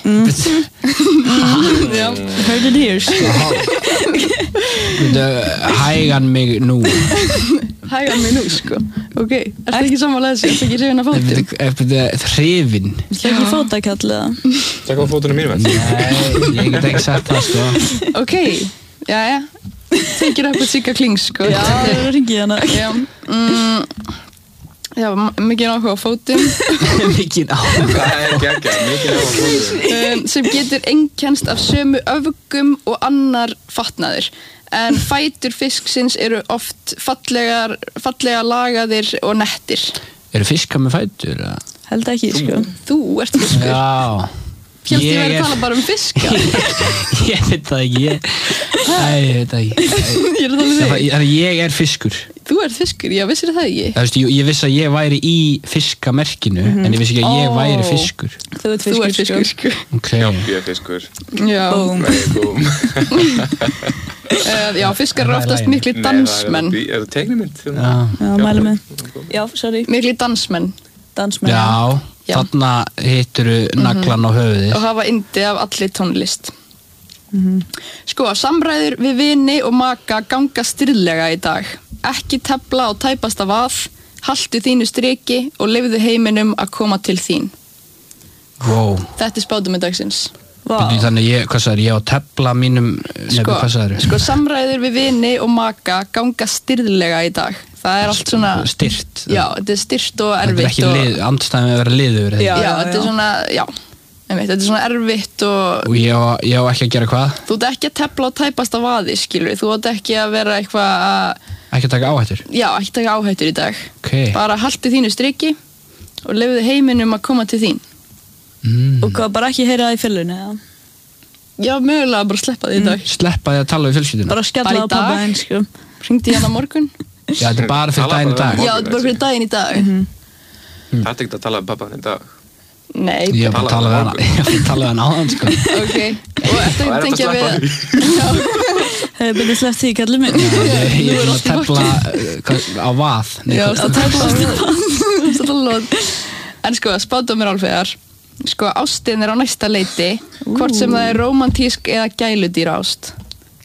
B: Já.
C: Heard it here.
A: Þetta, hægan mig nú.
B: Hægan mig nú, sko. Ok, ertu ekki sammála þessu? Ertu ekki hrifin af fótum?
A: Þetta er hrifin.
C: Það er ekki fótakall eða?
D: Takk á fótunum mínum,
A: Nei, ég get ekki sagt það, sko.
B: Ok, já, já. Tekir upp að Sigga Klings, sko.
C: Já, það er að ringi hana.
B: Já, mm, já m- mikið áhuga á fótum
A: Mikið á.
D: Það er ekki ekki, mikið á fótunum.
B: um, sem getur einkennst af sömu öfgum og annar fatnaður. En fætur fisksins eru oft fallegar, fallega lagaðir og nettir.
A: Eru fiskar með fætur? eða?
C: Held ekki, sko.
B: Þú ert fiskur.
A: Já.
B: Hjálst ég
A: Ég
B: verið
A: er-
B: að tala bara um fiska.
A: Ég veit það ekki. Ég, Æ, ég veit það ekki.
B: Ég er að tala um
A: Það-
B: þig.
A: það- Ég er fiskur.
B: Þú ert fiskur, já, vissir það ekki?
A: Það veist, ég, ég vissi að ég væri í fiskamerkinu, en ég vissi ekki að ég
B: Ó.
A: væri fiskur.
C: Þú ert
B: Þú ert
C: fiskur,
B: fiskur, sko.
A: Ok.
D: Ég er fiskur.
B: Já,
C: Búm.
D: Nei, búm.
B: uh, já, fiskar eru
A: Það er
B: oftast
A: lagið.
B: mikli dansmenn.
D: Nei, er það teiknumynd?
A: Já.
C: Já, mæli með. Já, sorry.
B: Mikli dansmenn.
C: Dansmenn.
A: Já,
B: Já.
A: þarna hitturu naglan á höfuðið.
B: Og hafa yndi af allir tónlist. Sko, samræður við vini og maka ganga styrðlega í dag. Ekki tefla á tæpasta vað, haltu þínu striki og lifðu heiminum að koma til þín.
A: Wow.
B: Þetta er spátumið dagsins.
C: Vá.
A: Byrju, Þannig ég, hvað sagður, ég á tefla mínum, nefnir,
B: Sko,
A: hvað sagður?
B: sko, samræður við vini og maka ganga styrðlega í dag. Það er allt svona...
A: Styrt.
B: Já, þetta er styrt og
A: Þetta er
B: erfitt.
A: ekki
B: og,
A: lið, andstæðum að vera liður. eða
C: Já.
A: ekki?
B: já, þetta er svona, já, einmitt, þetta er svona erfitt og
A: Og ég á, ég á ekki að gera hvað?
B: þú ert ekki að tefla á tæpasta vaði, skilur. Þú ert ekki að vera eitthvað að,
A: Ekki að taka áhættur?
B: já, ekki taka áhættur í dag.
A: Ok.
B: Bara haltu þínu striki og lefðu heiminum að koma til þín.
A: Mm.
C: Og hvað, bara ekki heyra það í fyllunni, eða?
B: Já, mögulega bara sleppa því í dag.
A: Sleppa því að tala við fjölskylduna?
C: Bara skella
B: Bara í
C: á pappa
B: dag?
C: einn, sko.
B: Hringdi ég hann á morgun?
A: Já, þetta er bara fyrir
D: Tala
A: daginn í
D: bara
A: dag.
D: við
B: Já, þetta er bara fyrir daginn í dag.
D: Það er ekki að tala um pappa þinn dag.
B: Nei,
A: Ég hef bara
D: Tala
A: talað við
D: við
A: hana. Ég hef bara talað við hana á hann, sko.
B: ok. Og eftir
D: Það
B: að
D: er
B: tengja
D: þetta
B: við...
D: sleppa
C: Hefur byrjuð sleppt því, kallið minn.
A: Já, Ég
B: Nú
A: ég
B: er
A: er
B: allt
A: að
B: í
A: tefla uh, hvað- á vað. Nei,
B: Já,
A: hvað-
B: það tefla á En sko, spátum mér álfegar. Sko, ástin er á næsta leiti, hvort sem það er rómantísk eða gæludýra ást.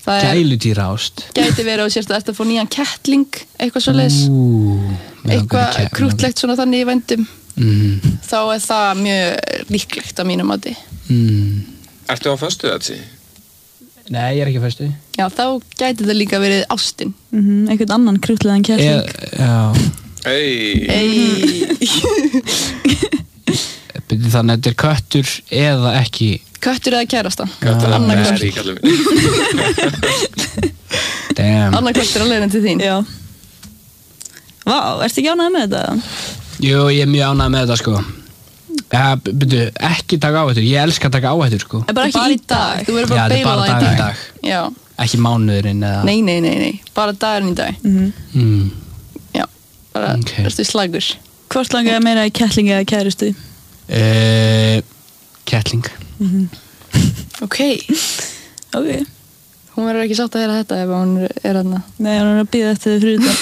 B: Það er,
A: Gæludýra ást.
B: gæti verið og sérst að eftir að fá nýjan kettling, eitthvað svoleiðis, eitthvað krútlegt svona þannig í vændum,
A: mm.
B: þá er það mjög líklegt á mínum mati.
A: Mm.
D: Ertu á föstu þetta?
A: Nei, ég er ekki á föstu.
B: Já, þá gæti það líka verið ástin.
C: Mm-hmm. Einhvern annan krútlegan kettling.
A: E, já.
D: Ei.
B: Ei.
A: Þannig að þetta er köttur eða ekki.
B: Köttur eða kærasta.
D: Köttur eða
B: Annar
D: besti, kallum við.
A: Damn.
B: Annar köttur á leiðin til þín.
C: Já. Vá, ertu ekki ánægð með þetta?
A: Jú, ég er mjög ánægð með þetta sko. Ja, byrju, ekki taka áhættur. Ég elska að taka áhættur sko.
C: Bara ekki í dag.
B: Þú verður
A: Já,
B: bara að
A: þetta er
B: beila
A: bara
B: það í
A: dagur í
B: dag.
A: dag.
B: Já.
A: Ekki mánuðurinn eða.
B: Nei, nei, nei, nei. Bara dagurinn í dag.
C: Mm-hmm.
A: Mm.
B: Já. Bara,
A: Ok.
B: verður slagur.
C: Hvort langaði meira í kettling eða kærustu?
A: Uh, kettling.
B: Ok.
C: Ok.
B: Hún verður ekki sátt að heyra þetta ef hún er aðna.
C: Nei, hann er að bíða eftir þið fyrir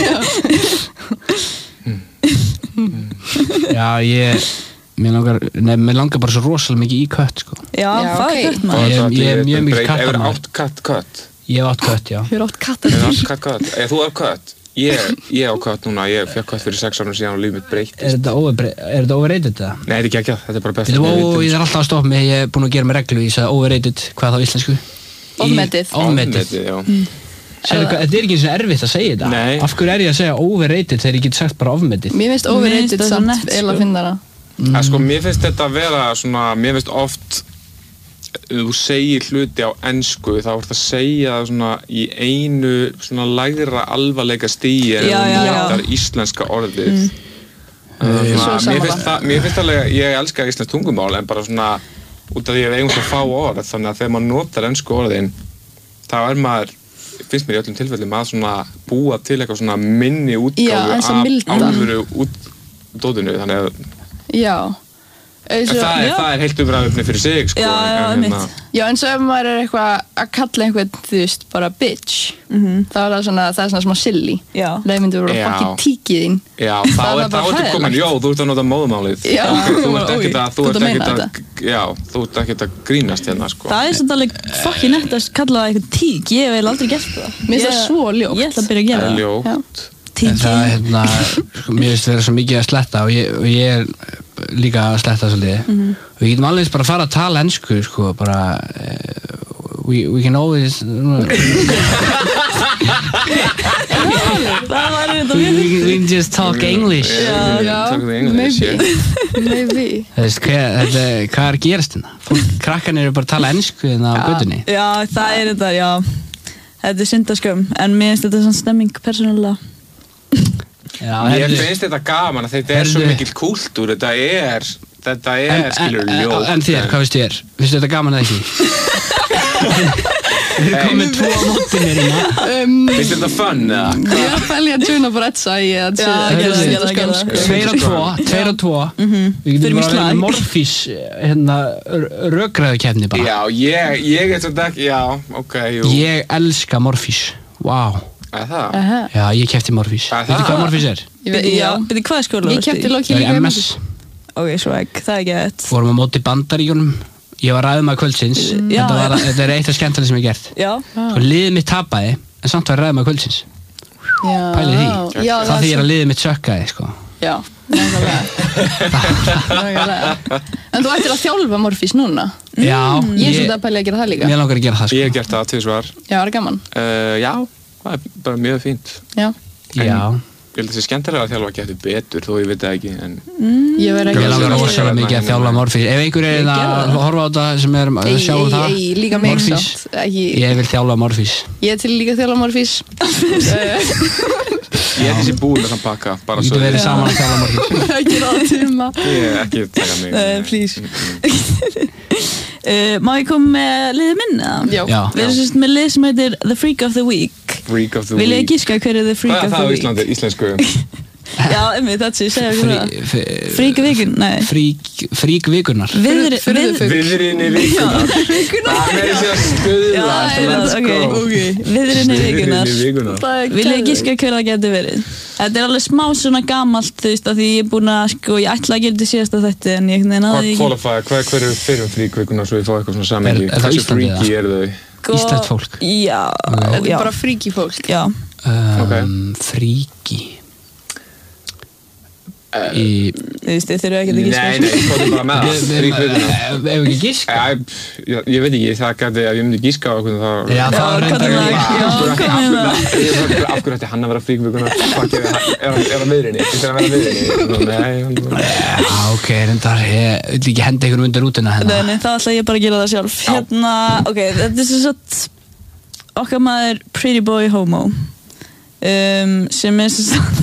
C: þetta.
A: Já, ég mér langar, nei, mér langar bara svo rosalega mikið í kött sko.
C: Já,
B: Já,
C: það
B: ok.
C: er kött
D: Og
C: maður.
A: Ég-
D: það-
A: ég er mjög mikið
D: breyt-
A: kattamaður.
D: Hefur átt katt, kött?
A: Ég hef átt kött, já.
B: Hefur átt kattar.
D: Hefur átt katt, kött? Eða þú er kött? Ég, ég á kött núna, ég fekk kött fyrir sex árum síðan og líf mitt breyttist.
A: Er þetta over- er þetta overrated það?
D: Nei, þetta er ekki ekki, þetta er bara best
A: Þetta er ó, ég þarf alltaf að stoppa mig, ég er búinn að gera mig reglu, ég sagði overrated, hvað þá íslensku? Í-
B: Ofmetið.
A: Ofmetið.
D: já.
A: Sérðu hvað, þetta er ekki svo erfitt að segja þetta.
D: Nei.
A: Af hverju er ég að segja overrated þegar ég get sagt bara ofmetið?
B: Mér finnst
C: Mér
B: overrated
C: finnst það svo
B: samt
C: nett,
B: eila
C: sko.
B: finnara.
D: Mm. Sko, mér finnst þetta að vera svona, mér finnst oft ef þú segir hluti á ensku þá ert að segja það svona í einu svona lægra alvarleika stigi en
C: Já,
D: þú
C: já, já.
D: notar íslenska orðið.
C: Mm.
D: Uh,
B: Svo
D: svona, mér
B: sammála.
D: finnst það, mér finnst alveg, ég elska íslensk tungumál en bara svona út af því að við eigum svo fá orð þannig að þegar maður notar ensku orðin þá er maður, finnst mér í öllum tilfellum að svona búa til eitthvað svona minni
B: Já,
D: útgáfu
B: eins og
D: af
B: milda.
D: alvöru út, dótinu þannig að
B: Já.
D: En
B: Eins og-
D: það er,
C: já.
D: það er heilt umræðufni fyrir sig sko,
C: Já, já,
D: en,
C: einmitt.
B: Já, eins og ef maður er eitthvað að kalla einhvern, þú veist, bara bitch,
C: Mhm.
B: þá er það svona, það er svona smá silly.
C: Já.
B: Það myndir bara
D: Já.
B: fucking tíkið þín.
D: Já, þá
B: Það er
D: er
B: bara
D: þá ertu komin,
B: hræðilegt.
D: já, þú ert að nota móðumálið.
B: Já,
D: Ok, þú
B: bara,
D: ert ekkert
B: oj,
D: að, þú
B: þú
D: ert
B: ert að
D: ekkert
B: meina
D: að, já, þú ert ekkert að grínast hérna, sko.
C: Það er svolítið alveg fucking nett að kalla það eitthvað tík. Ég hef eiginlega aldrei gert það.
B: Mér finnst
C: Ég-
B: það svo ljótt.
C: Ég ætla að byrja að gera
D: Það er
C: það.
D: ljótt.
B: Já.
A: En
C: Tíki.
A: það, hérna, sko, mér finnst vera svo mikið að sletta og ég, og ég er líka að sletta svolítið.
C: Mhm.
A: Og við getum alveg bara að fara að tala ensku, sko, bara, uh, we, we can always,
C: Það var þetta
A: we,
C: mjög
A: we, we can just talk English.
D: Já,
B: Já,
D: talk the English,
B: maybe.
D: yeah.
B: Maybe.
A: Það veist, hvað, þetta, hvað er að gerast hérna? Fólk, krakkan eru bara að tala ensku hérna á götunni.
C: Já, það er þetta, já. Þetta er syndaskömm, en mér finnst þetta svona stemming persónulega.
A: Já,
D: Ég
A: heyrðu,
D: finnst þetta gaman að þetta er svo
A: Heyrðu.
D: mikill kúltúr, þetta er, þetta er,
A: en,
D: skilur,
A: en,
D: ljótt.
A: en þér, hvað veist þér? Finnst þetta gaman eða ekki? Við erum komið tvo á móti mér hérna.
B: Um,
D: Finnst þetta fun, eða?
B: ég er að fælja að tjúna bara etsa í að
C: Já,
B: að
C: gerðu
B: gera
C: það,
B: þetta
C: gerðu það, gerðu
B: skönsk.
C: það.
A: Tveir og tvo, tveir og tvo. Við
C: Fyrir
A: getum
C: mig
A: bara að vera
C: slag.
A: morfís, hérna, rökræðukefni bara.
D: Já, ég, ég er svona ekki, já, ok, jú.
A: Ég elska morfís, wow.
D: Er það?
B: Aha.
A: Já, ég kefti morfís.
D: Er
A: Veitu
D: það?
A: hvað morfís er?
B: Ég veit,
C: Já,
B: já.
C: byrju, hvað er skóla?
B: Ég kefti Loki
A: Það
B: líka
A: er
B: í
A: M S.
C: Ok, swag, það er ekki þetta.
A: Vorum á móti Bandaríkjunum. Ég var ræðum að kvöldsins.
C: Já.
A: Þetta, var, þetta er eitt af skemmtilega sem ég hef gert.
C: Já.
A: Svo liðið mitt tapaði, en samt var ræðum að kvöldsins.
B: Já.
A: Pælið því.
B: Já,
A: Það
B: er
A: þýðir
B: svo-
A: að liðið mitt sökkaði, sko.
B: Já, nákvæmlega. Nákvæmlega. En þú ættir að þjálfa morfís núna?
A: Já,
B: Ég er svolítið að pælja að gera það líka.
A: Mér langar að gera það, sko.
D: Ég hef gert það tvisvar.
B: Já, það er gaman.
D: Uh, já, það er bara mjög fínt.
B: Já.
A: Já.
D: Ég held að það sé skemmtilega að þjálfa getur betur, þó ég veit það ekki, en...
B: Ég verð ekki
A: Ég langar
D: Ég-
A: rosalega mikið að þjálfa morfís. Ef einhver er
B: Ég
A: að
B: gerði það.
A: horfa á þetta sem er að
B: Ei,
A: sjá um
B: ei,
A: það,
B: ei, líka mig
A: morfís.
B: samt. Ekki,
A: Ég vil þjálfa morfís.
B: ég er til líka að þjálfa morfís. Eh,
D: Ég held þessi búin að pakka, bara
A: Við
D: svo...
A: getum verið saman að þjálfa morfís.
B: Ekki ráða tíma.
D: Ég er ekki að taka mig.
C: Uh, please. uh, má ég koma með liðið minn, eða?
B: Já.
A: Já.
C: Við erum sérst með lið sem heitir The Freak of the Week.
D: Freak of the
C: Vil ég
D: week.
C: gíska hver er The Freak
D: Hvað er
C: of
D: það á
C: the Week?
D: Íslandi, íslensku?
C: Já, einmitt, þetta sé, segja okkur það.
A: Frí-
C: Frík vikun, nei.
A: Frík, frík vikunar.
C: Viðri,
B: Furðu-
C: við,
B: furðu-
D: Viðrinni vikunar. Það er þessi að stuðla.
C: Já, það er
D: let's
C: það,
D: go.
C: ok. Viðrinni vikunar.
D: Viðrinni vikunar.
B: Það er
C: Vil ég
B: geðveikt.
C: gíska hver það getur verið? Þetta er alveg smá svona gamalt, þú veist, af því ég er búin að, sko, ég ætla að gera þetta síðasta þetta, en ég náði
D: Hvað
C: ekki.
D: qualify, hvað hver eru fyrir frík vikunar svo ég fá eitthvað svona
A: Er-
D: samengi?
A: er það
D: Hversu
A: Íslandi,
D: freaky eru þau?
C: Sko,
A: Íslenskt fólk.
C: Já,
B: Þetta er
C: já.
B: bara freaky fólk.
C: Já.
A: Um,
D: Ok.
A: Fríki. Í...
C: Þú veist, þið þurfum ekki að
D: Nei,
C: gíska.
D: nei, ég komið bara með það Frík hlutina
A: Ef við ekki giska?
D: Já, ég, ég veit ekki, það gæti, ef ég myndi gíska á okkur þá...
A: Já, það var reyndar
C: hvað er það?
A: ekki.
C: Já,
D: Af hverju
C: hvað er
D: ætti- af hverju ætti hann að vera fríkvíkuna? Fuck, er hann er hann miðrinni? Ég þarf að vera miðrinni. Nei, hann...
A: Já, ok, reyndar, ég vil ekki henda einhvern undir rútina
C: Nei,
A: hérna.
C: nei, þá ætla ég bara að gera það sjálf. Hérna, ok, þetta er sem sagt okkar maður Pretty Boy Homo um, sem er sem sagt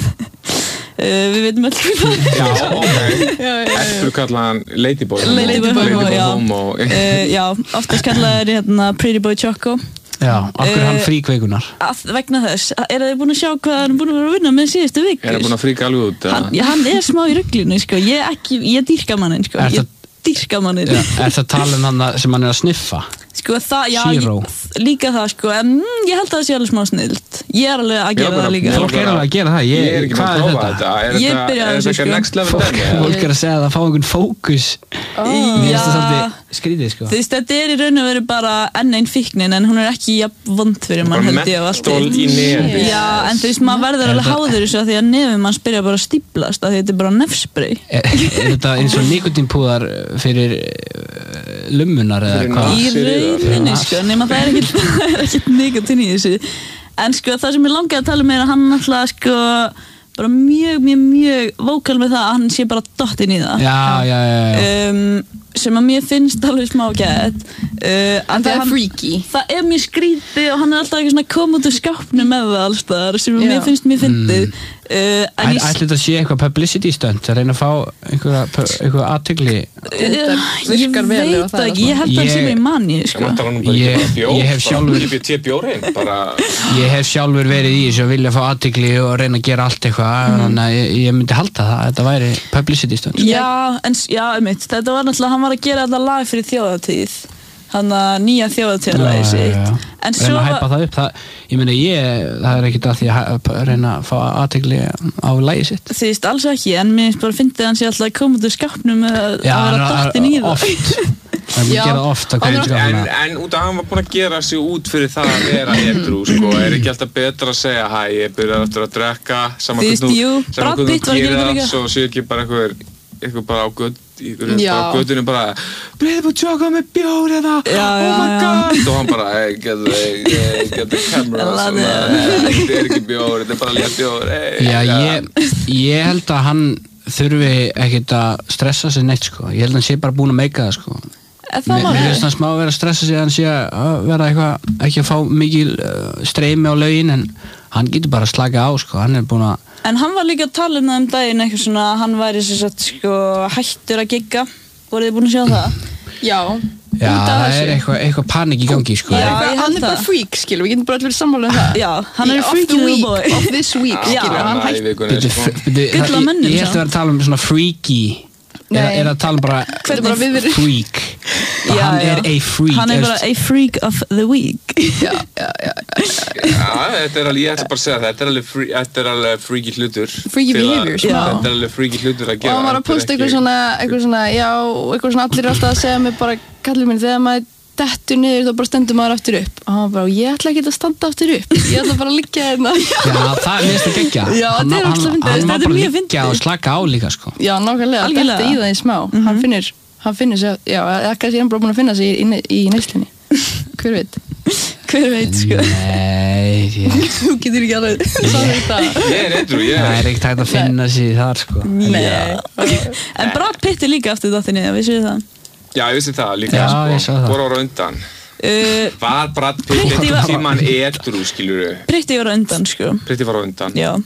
C: Uh, við veitum öll hvað það er.
D: Já, ok. Eftir kalla hann Ladyboy Homo.
C: Ladyboy Homo, já.
D: Homo.
C: Uh, já, oftast kallaður hérna Pretty Boy Choco.
A: Já, af hverju er hann
C: Eh,
A: fríkveikunar?
C: Að, vegna þess, er þið búin að sjá hvað hann er búin að vera að vinna með síðustu vikur?
D: Er hann búin að fríka alveg út?
C: Hann, já, hann er smá í ruglinu, sko. Ég, ekki, ég dýrka mannin, sko.
A: Er
C: Ég
A: það-
C: dýrka mannin.
A: Já, er það að tala um hann sem hann er að sniffa?
C: Sko það, já,
A: Zero.
C: ég, líka það, sko. En mm, ég held að það sé alveg smá snilt. Ég er alveg að
D: Já,
C: gera
D: bara-
C: það líka.
D: Já,
A: Fólk er alveg að gera það.
D: Ég
A: Ég,
D: er ekki búin
A: hvað
D: að
A: er
D: prófa
A: þetta?
D: þetta. Er
C: Ég
D: þetta-
C: byrjaði
D: er
C: þessu,
D: þetta
C: sko.
D: ekki next level
A: Fólk,
D: dæmi?
A: fólk er að segja að það fá einhvern fókus. Mér finnst það svolítið skrítið, sko.
C: Þú veist, þetta er í raun og veru bara enn einn fíknin, en hún er ekki jafn vond fyrir mann,
D: Bara
C: held ég, og allt
D: mentól í nefi.
C: Já, en þú veist, maður verður alveg háður þessu af því að nefið manns byrja bara að stíplast af því að þetta er bara nefspray.
A: Er, er þetta eins og nikotínpúðar fyrir uh, lummunar eða
D: Fyrir
A: hvað?
C: Í
D: Nasir eða-
C: rauninni, sko, nema það er ekkert, það er ekkert nikotín í þessu. En sko, það sem ég langaði að tala um er að hann alltaf, sko, bara mjög, mjög, mjög vókal með það að hann sé bara dottinn í það.
A: Já, já, já, já.
C: Um, sem að mér finnst alveg smá gett. Uh,
B: En það er freaky.
C: Það er mjög skrítið og hann er alltaf eitthvað svona koma út úr skápnu með það alls þar sem
B: Já.
C: mér finnst mér fyndið. Uh, en
A: Æ-
C: ég
A: Ætli þetta sé eitthvað publicity stunt að reyna að fá einhverja, einhverja aðtegli?
B: Þetta
C: ég
B: virkar vel ef
C: veit
B: það er
C: ekki, ég held að hann sé
A: Ég-
C: mér í manni,
D: Það
C: sko.
D: vantar hann bara
A: Ég-
D: ekki bara bjór.
A: ég hef sjálfur-
D: Bara G B T bjórinn, bara...
A: Ég hef sjálfur verið í þessu að vilja fá aðtegli og reyna að gera allt eitthvað, þannig að ég, ég myndi halda það, þetta væri publicity stunt.
C: Já, en s- já, einmitt, þetta var náttúrulega, hann var að gera þetta lag fyrir þjóðatíð, hann að nýja þjóðatíðarlagi
A: Já, já,
C: sitt.
A: já.
C: En
A: Reyna
C: svo
A: að hæpa það upp, það, ég meina ég, það er ekkert að því að hæ- reyna að fá aðtegli á lagi sitt.
C: þú veist, alls ekki, en mér finnst bara fyndið að hann sé alltaf að koma út úr skápnum með að
A: Já,
C: að vera
A: hann-
C: dottinn í það.
A: oft. Það er
B: Já.
A: að gera það oft að
B: Hann
A: hverju
B: er-
A: skapna.
D: En, en út af að hann var búinn að gera sig út fyrir það að vera edrú, sko, er ekki alltaf betra að segja hæ, ég byrjar eftir að drekka saman
C: Þú veist,
D: hvernig
C: jú,
D: þú- saman
C: Brad
D: hvernig
C: Pitt var að
D: þú
C: gera
D: gerir
C: það líka.
D: það, svo séu ekki bara einhver eitthvað bara á göt einhver
B: Já.
D: bara á götunni bara Breiði búið tjóka með bjór eða
C: Já,
D: oh
C: já,
D: my
C: já.
D: god og hann bara hey, get the, hey, get the camera
C: I love
D: svona,
C: it.
D: hey, þetta er ekki bjór, þetta er bara létt bjór hey,
A: Já, ég, ég held að hann þurfi ekkert að stressa sig neitt, sko. Ég held að hann sé bara búinn að meika það, sko.
C: Er það
A: Mér
C: málið?
A: finnst hann smá að vera að stressa sig að hann sé að vera eitthvað, ekki að fá mikil uh, streymi á laugin, en hann getur bara að slaka á, sko. Hann er búinn að,
C: En hann var líka að tala um það um daginn eitthvað svona að hann væri sem sagt sko hættur að gigga. Voruð þið búin að sjá það?
B: Já.
A: já,
B: Út af
A: það
B: þessu.
A: er eitthvað, eitthvað panik í gangi, sko.
B: Það er
C: Já,
B: eitthvað-
C: ég held
B: Hann er bara
C: það.
B: freak, skilur, við getum bara allir verið sammála um það.
C: Já, hann er
B: Of
C: freaky
B: the
C: little
B: week,
C: boy.
B: Of this week,
C: Já.
B: skilur, hann
D: Hann í
B: hætti.
D: vikunni,
A: Bíddu,
D: sko.
A: f- bíddu,
C: Gull á
A: það-
C: mönnum,
A: Ég
C: sá.
A: ætti að vera að tala um svona freaky. Er,
B: Nei.
A: er að tala um bara
B: Þetta er bara við verið.
A: freak.
C: Já,
A: Hann
C: já.
A: er a freak.
C: Hann er bara
A: veist.
C: a freak of the week.
B: Já, já, já, já.
D: Já, þetta er alveg, ég ætla bara að segja það, þetta er alveg, free, þetta er alveg freaky hlutur.
B: Freaky
D: Til að-
B: behavior, smá.
D: Þetta er alveg freaky hlutur að
B: Og
D: gera.
B: hann var að
D: þetta er
B: posta
D: ekki-
B: eitthvað svona, eitthvað svona, já, eitthvað svona allir er alltaf að segja mig bara, kallið minn, þegar maður dettur niður þá bara stendur maður aftur upp. Og hann var bara, ég ætla ekki að standa aftur upp, ég ætla bara að liggja hérna.
A: Já, það er mest að gegja.
B: Já,
A: Hann-
B: þetta er
A: hann-
B: ógeðslega fyndið.
A: Hann
C: Þetta
A: var
C: er
A: bara að
C: mjög
A: liggja
C: fyndið.
A: og slaka á líka, sko.
B: Já, nákvæmlega,
C: Algjörlega.
B: detti í það í smá. Hann finnur, hann finnur sig, já, eða kannski er hann bara búin að finna sig í, í, í neyslinni. Hver veit?
C: Hver veit sko.
A: Nei, ég,
B: Þú getur ekki alveg sagt það.
D: Ég er edrú, ég
A: það
D: er
A: er ekkert hægt að finna sig þar, sko.
C: Nei. En Brad Pitt er líka aftur dottinn í það, vissu þið það?
D: Já, ég vissi það líka,
A: Já, ég sá
D: sko.
A: það.
D: Hvor ára undan.
C: Uh,
D: Var Brad Pitt
C: Pretty
D: einhvern
C: var-
D: tímann edrú, skilur við?
C: Pretty var á undan sko.
D: Pretty var á undan.
C: Já.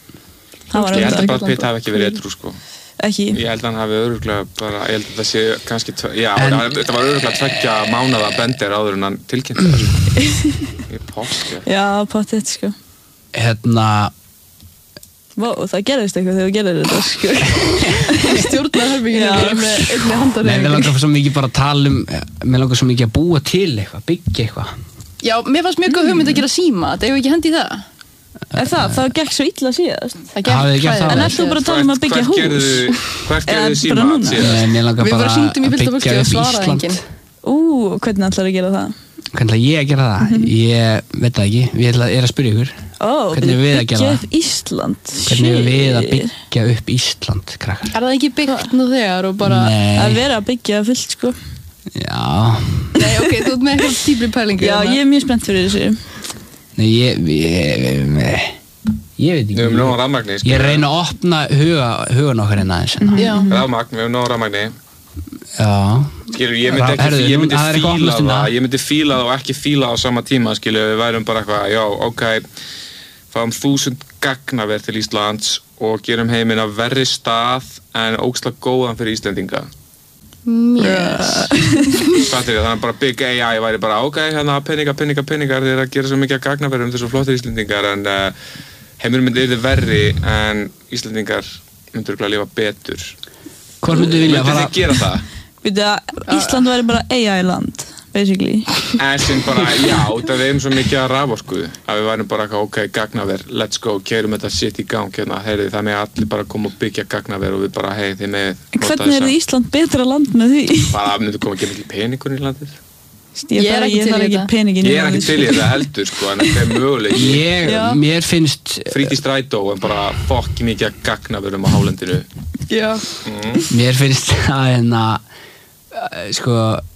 C: Hann var á
D: Ég held að
C: undan.
D: Brad Pitt hafi ekki verið edrú, sko.
C: Ekki.
D: Ég held að hann hafi öruglega bara, ég held að það sé kannski, tve, já,
A: En-
D: en, þetta var öruglega tveggja mánaða bendir áður en hann tilkynnti það, sko. Ég posti.
C: Já, pottet sko.
A: Hérna,
C: Vá, það gerðist eitthvað þegar þú gerðir þetta sko.
B: Stjórnarherbygginu
C: Já.
B: með einni
A: nei,
B: handarhefingu.
A: mér langar svo mikið bara að tala um, mér langar svo mikið að búa til eitthvað, byggja eitthvað.
B: Já, mér fannst mjög góð hugmynd að gera síma, það hefur ekki hendi í það.
C: Er það? Það gekk svo illa síðast.
B: Það
A: Hafið þið gert það?
C: En
B: hræðilega
C: ert þú bara að
B: síðast.
C: tala um að byggja
D: Hvert
C: hús?
D: gerðu- Hvert
C: Eða
D: gerðu síma
C: bara núna?
D: síðast?
A: Nei, mér langar
B: Við
A: bara
B: bara hringdum í
A: að
B: fullt af fólki
A: byggja
B: og
A: upp
B: svaraði
A: Ísland.
B: enginn.
C: Ú, hvernig ætlar að gera það?
A: hvernig ætla ég að gera það?
C: Mhm.
A: Ég veit það ekki, ég ætla, er að spyrja ykkur
C: Ó,
A: hvernig er við að gera
C: byggja
A: það?
C: upp Ísland
A: Hvernig er við að
C: Shit.
A: byggja upp Ísland, krakkar?
B: Er það ekki byggt nú þegar og bara
A: Nei,
C: Að vera að byggja fullt sko
A: já
B: Nei, ok, þú ert með eitthvað dýpri pælingu
C: Já,
B: hérna.
C: ég er mjög spennt fyrir þessu
A: Nei, ég, ég, ég, ég veit
D: Við höfum nóg
A: ekki
D: rafmagni,
A: Ég reyna að opna huga, hugan okkar hérna aðeins hérna.
B: Já,
D: Rafmagn, við höfum nóg rafmagni.
A: Já,
D: Skilur, ég myndi ekki,
A: Herðu,
D: ég
A: nú-
D: myndi
A: það er eitthvað
D: fíla
A: opnast hérna.
D: það, ég myndi fíla það og ekki fíla það á sama tíma, skilur, við værum bara eitthvað, já, ok, fáum þúsund gagnaver til Íslands og gerum heiminn að verri stað en ógeðslega góðan fyrir Íslendinga.
B: yes.
D: Fattir ég, þannig að bara big A I væri bara, ok, hérna, peninga, peninga, peningar, þeir eru að gera svo mikið gagnaverum þessu flottir Íslendingar, en uh, heiminn myndi yrði verri en Íslendingar myndur örugglega lifa betur.
A: hvort myndu vilja
D: Myndu
A: fara
D: þið gera það?
C: Veitu að Ísland væri bara A I land basically
D: En sem bara, já, það er um svo mikið að raforku að við værum bara eitthvað, ok, gagnaver, let's go, keirum þetta shit í gang hérna, heyri, það með allir bara koma og byggja gagnaver og við bara, hei, þið með
C: En hvernig er Ísland betra land með því?
D: Bara myndu koma ekki mikil peningur í landið.
C: Ég,
B: Ég er
C: bara,
B: ekki
C: ég
B: til
C: þarf
B: í
C: ekki
B: þetta.
C: peningin
D: Ég er ekki til í þetta heldur, sko, en þetta er möguleik.
A: Ég,
C: Já.
A: mér finnst
D: Frít í strætó en bara fokki mikið að gagnaverum á hálendinu.
B: Já.
D: Mm.
A: Mér finnst að hérna uh, sko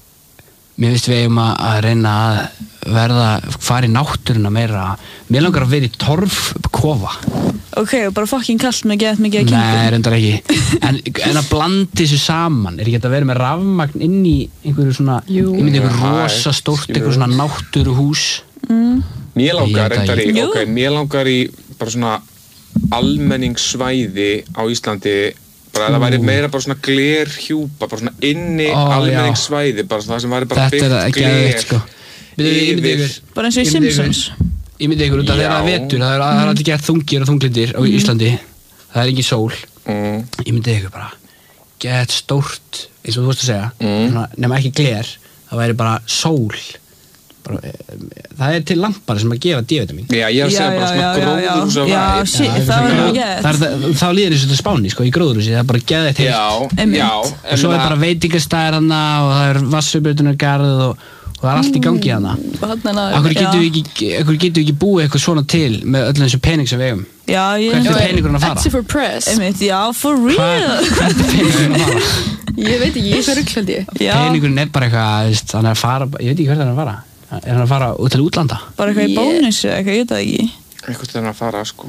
A: mér finnst við eigum að að reyna að verða, fara í náttúruna meira. Mér langar að vera í torfkofa.
C: Ok, og bara fucking kallt með gett mikið að
A: Nei,
C: kynkum
A: reyndar ekki. En, en að blanda þessu saman, er ekki hægt að vera með rafmagn inn í einhverju svona,
B: Jú.
A: ég myndi einhver
D: Já,
A: rosa stórt,
D: skilur.
A: einhver svona náttúruhús.
D: Mér
A: Ég
D: langar
A: veit
D: reyndar í,
C: ekki.
D: ok, mér langar í bara svona almenningssvæði á Íslandi, bara að það væri meira bara svona glerhjúpa, bara svona inni
A: Ó, já.
D: almenningssvæði, bara það sem væri bara
A: Þetta er ekki að veit, sko. Bíddu, ég myndi
D: yfir.
A: ykkur-
C: Bara eins og í
A: ég myndi ykkur-
C: Simpsons
A: Ég myndi ykkur út að
D: Já.
A: þeirra vetur, það er, það er allir gett þungir og þunglindir á Íslandi. Það er ekki sól.
D: Mm.
A: Ég myndi ykkur bara gett stórt, eins og þú vorst að segja,
D: Mm.
A: svona, nema ekki gler, það væri bara sól. Bara, e, það er til lampar sem að gefa D-vitamin.
D: Já, ég er að
C: Já,
D: segja bara
C: já,
D: svona
C: já, já, já.
D: gróðurhúsa
C: Já,
D: væri.
C: shit,
A: Já,
C: það var
A: er-
C: alveg gett.
A: það er það- Þá líður þessu til Spáni, sko, í gróðurhúsi, það er bara geðið heitt.
D: Já,
C: Einmitt.
D: já.
A: Og svo er bara veitingastæðir hana og það er vassubjörnunargarð og, og það er allt í gangi hana.
B: Og hann er
A: Akkur
B: náður.
A: getur við ekki, akkur getur við ekki búið eitthvað svona til með öllum þessu pening sem við eigum?
C: Já, ég
A: Hvert er peningurinn að fara?
B: Etsy for press.
C: Einmitt, já, for real
A: Hvert er peningurinn að fara?
B: Ég veit ekki, ég fer rugl held ég.
C: Já,
A: Peningurinn er bara eitthvað, veist, hann er að fara, ég veit ekki hvert hann er að fara. Er hann að fara út til útlanda?
C: bara eitthvað í
B: Ég-
C: bónusu eða eitthvað, ég veit það ekki
D: Eitthvað til hann að fara, sko.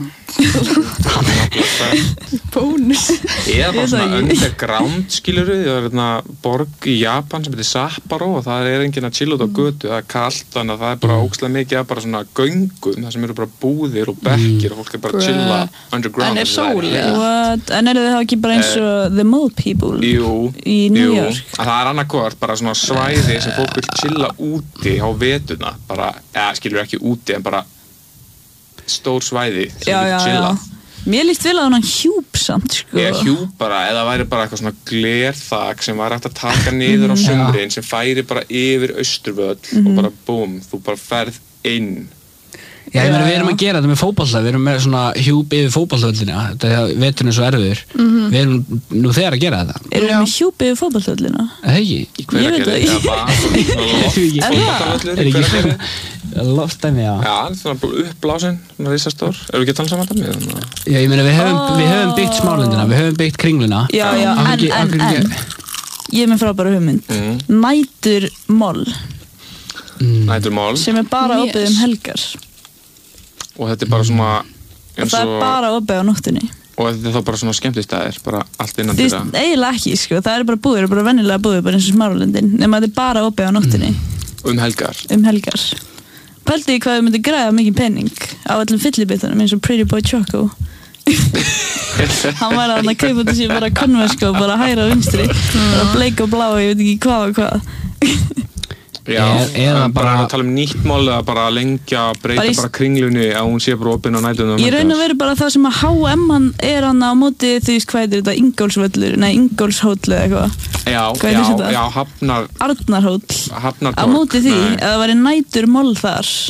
B: Bónus.
D: Eða bara
C: Ég
D: svona
C: það ekki.
D: underground, skilur við, það er hérna borg í Japan sem heitir Sapporo og það er enginn að chilla út á götu, það er kallt, þannig að það er bara ógeðslega mikið af bara svona göngum, það sem eru bara búðir og bekkir og fólk er bara að chilla underground.
B: En er
D: þessi það
B: sól, eða?
C: What? En eru þið þá ekki bara eins og The Mole People
D: Jú,
C: í New
D: jú,
C: York?
D: að það er annarkvort bara svona svæði sem fólk vil chilla úti á vetuna, bara, eða skilur ekki úti en bara stór svæði sem
C: Já,
D: vil
C: já,
D: chilla.
C: já Mér líst vel að hann hjúp samt, sko
D: Ég hjú bara, eða væri bara eitthvað svona glerþak sem væri hægt að taka niður á sumrin sem færi bara yfir Austurvöll og bara búm, þú bara ferð inn.
A: Já, ég meina
C: Já,
A: við erum
C: já.
A: að gera þetta með fótbolta, við erum með svona hjúp yfir fótboltavöllina, þetta er að veturinn er svo erfiður.
C: Mhm.
A: Við erum nú þegar að gera þetta.
C: Erum við með hjúp yfir fótballtöllina?
A: Er það ekki?
D: Í Hveragerði,
C: Ég veit það
D: eða bara
A: ekki.
D: loftfótboltavöllur
A: Er
D: í
A: ekki
D: Hveragerði.
A: loftdæmi, já.
D: Já, hann er svona uppblásin, svona risastór. Erum við ekki að tala saman þetta með?
A: Já, ég meina við höfum, við höfum byggt smálindina, við höfum byggt kringluna.
C: Já, já,
A: Af hverju
C: en,
A: ekki- af
C: en,
A: hverju
C: en
A: ekki-
C: Ég er með frábæra hugmynd
D: Mm.
C: Nætur moll
D: Næturmál.
C: sem er bara
B: Yes.
C: opið um helgar
D: Og þetta er bara svona
C: og
D: eins
C: það er
D: og,
C: bara opið á nóttunni
D: og þetta er þá bara svona skemmtistæðir, bara allt innan
C: Þú veist,
D: til það.
C: eiginlega ekki, sko, það er bara búður, bara venjulega búður, bara eins og Smáralundin nema þetta er bara opið á nóttunni
D: Um helgar.
C: um helgar Pældi því hvað við myndum græða mikið penning á öllum fyllibittunum eins og Pretty Boy Choco hann var að hann að kaupa þessi bara konversko bara hæra og vinstri bara bleik og blá, ég veit ekki hvað og hvað
D: Já,
A: Er- eða
D: en bara
A: bara-
D: að tala um nýtt mál eða bara að lengja, breyta
C: Bara í-
D: bara kringlunni að hún sé bara opinn á nætunum.
C: Ég raun að vera bara það sem að H M hann er hann á móti því hvað heitir þetta Ingólfsvöllur, nei Ingólfshóll eða eitthvað,
D: Já,
C: Hvað er
D: já,
C: þetta?
D: já, hafnar,
C: Arnarhóll
D: hafnar
C: á móti því, að það væri nætur moll þar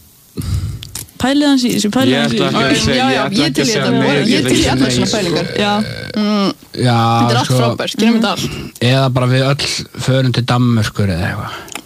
C: Pælið hans í þessu, pælið
D: Ég
C: hans í
D: ætla ekki að
C: þessu
D: segja,
B: Já, já,
D: ég ætla
B: ég
D: ekki
B: til
D: að
B: í
D: segja
B: þetta,
D: nei,
B: ég
D: ætla
B: til í
D: ekki að
B: allar
D: segja
B: svona
D: nei, sko.
B: pælingar.
C: Já,
A: Já,
B: Þetta er allt
A: sko,
B: frábært, gerum þetta allt.
A: eða bara við öll förum til Danmörkur eða eitthvað.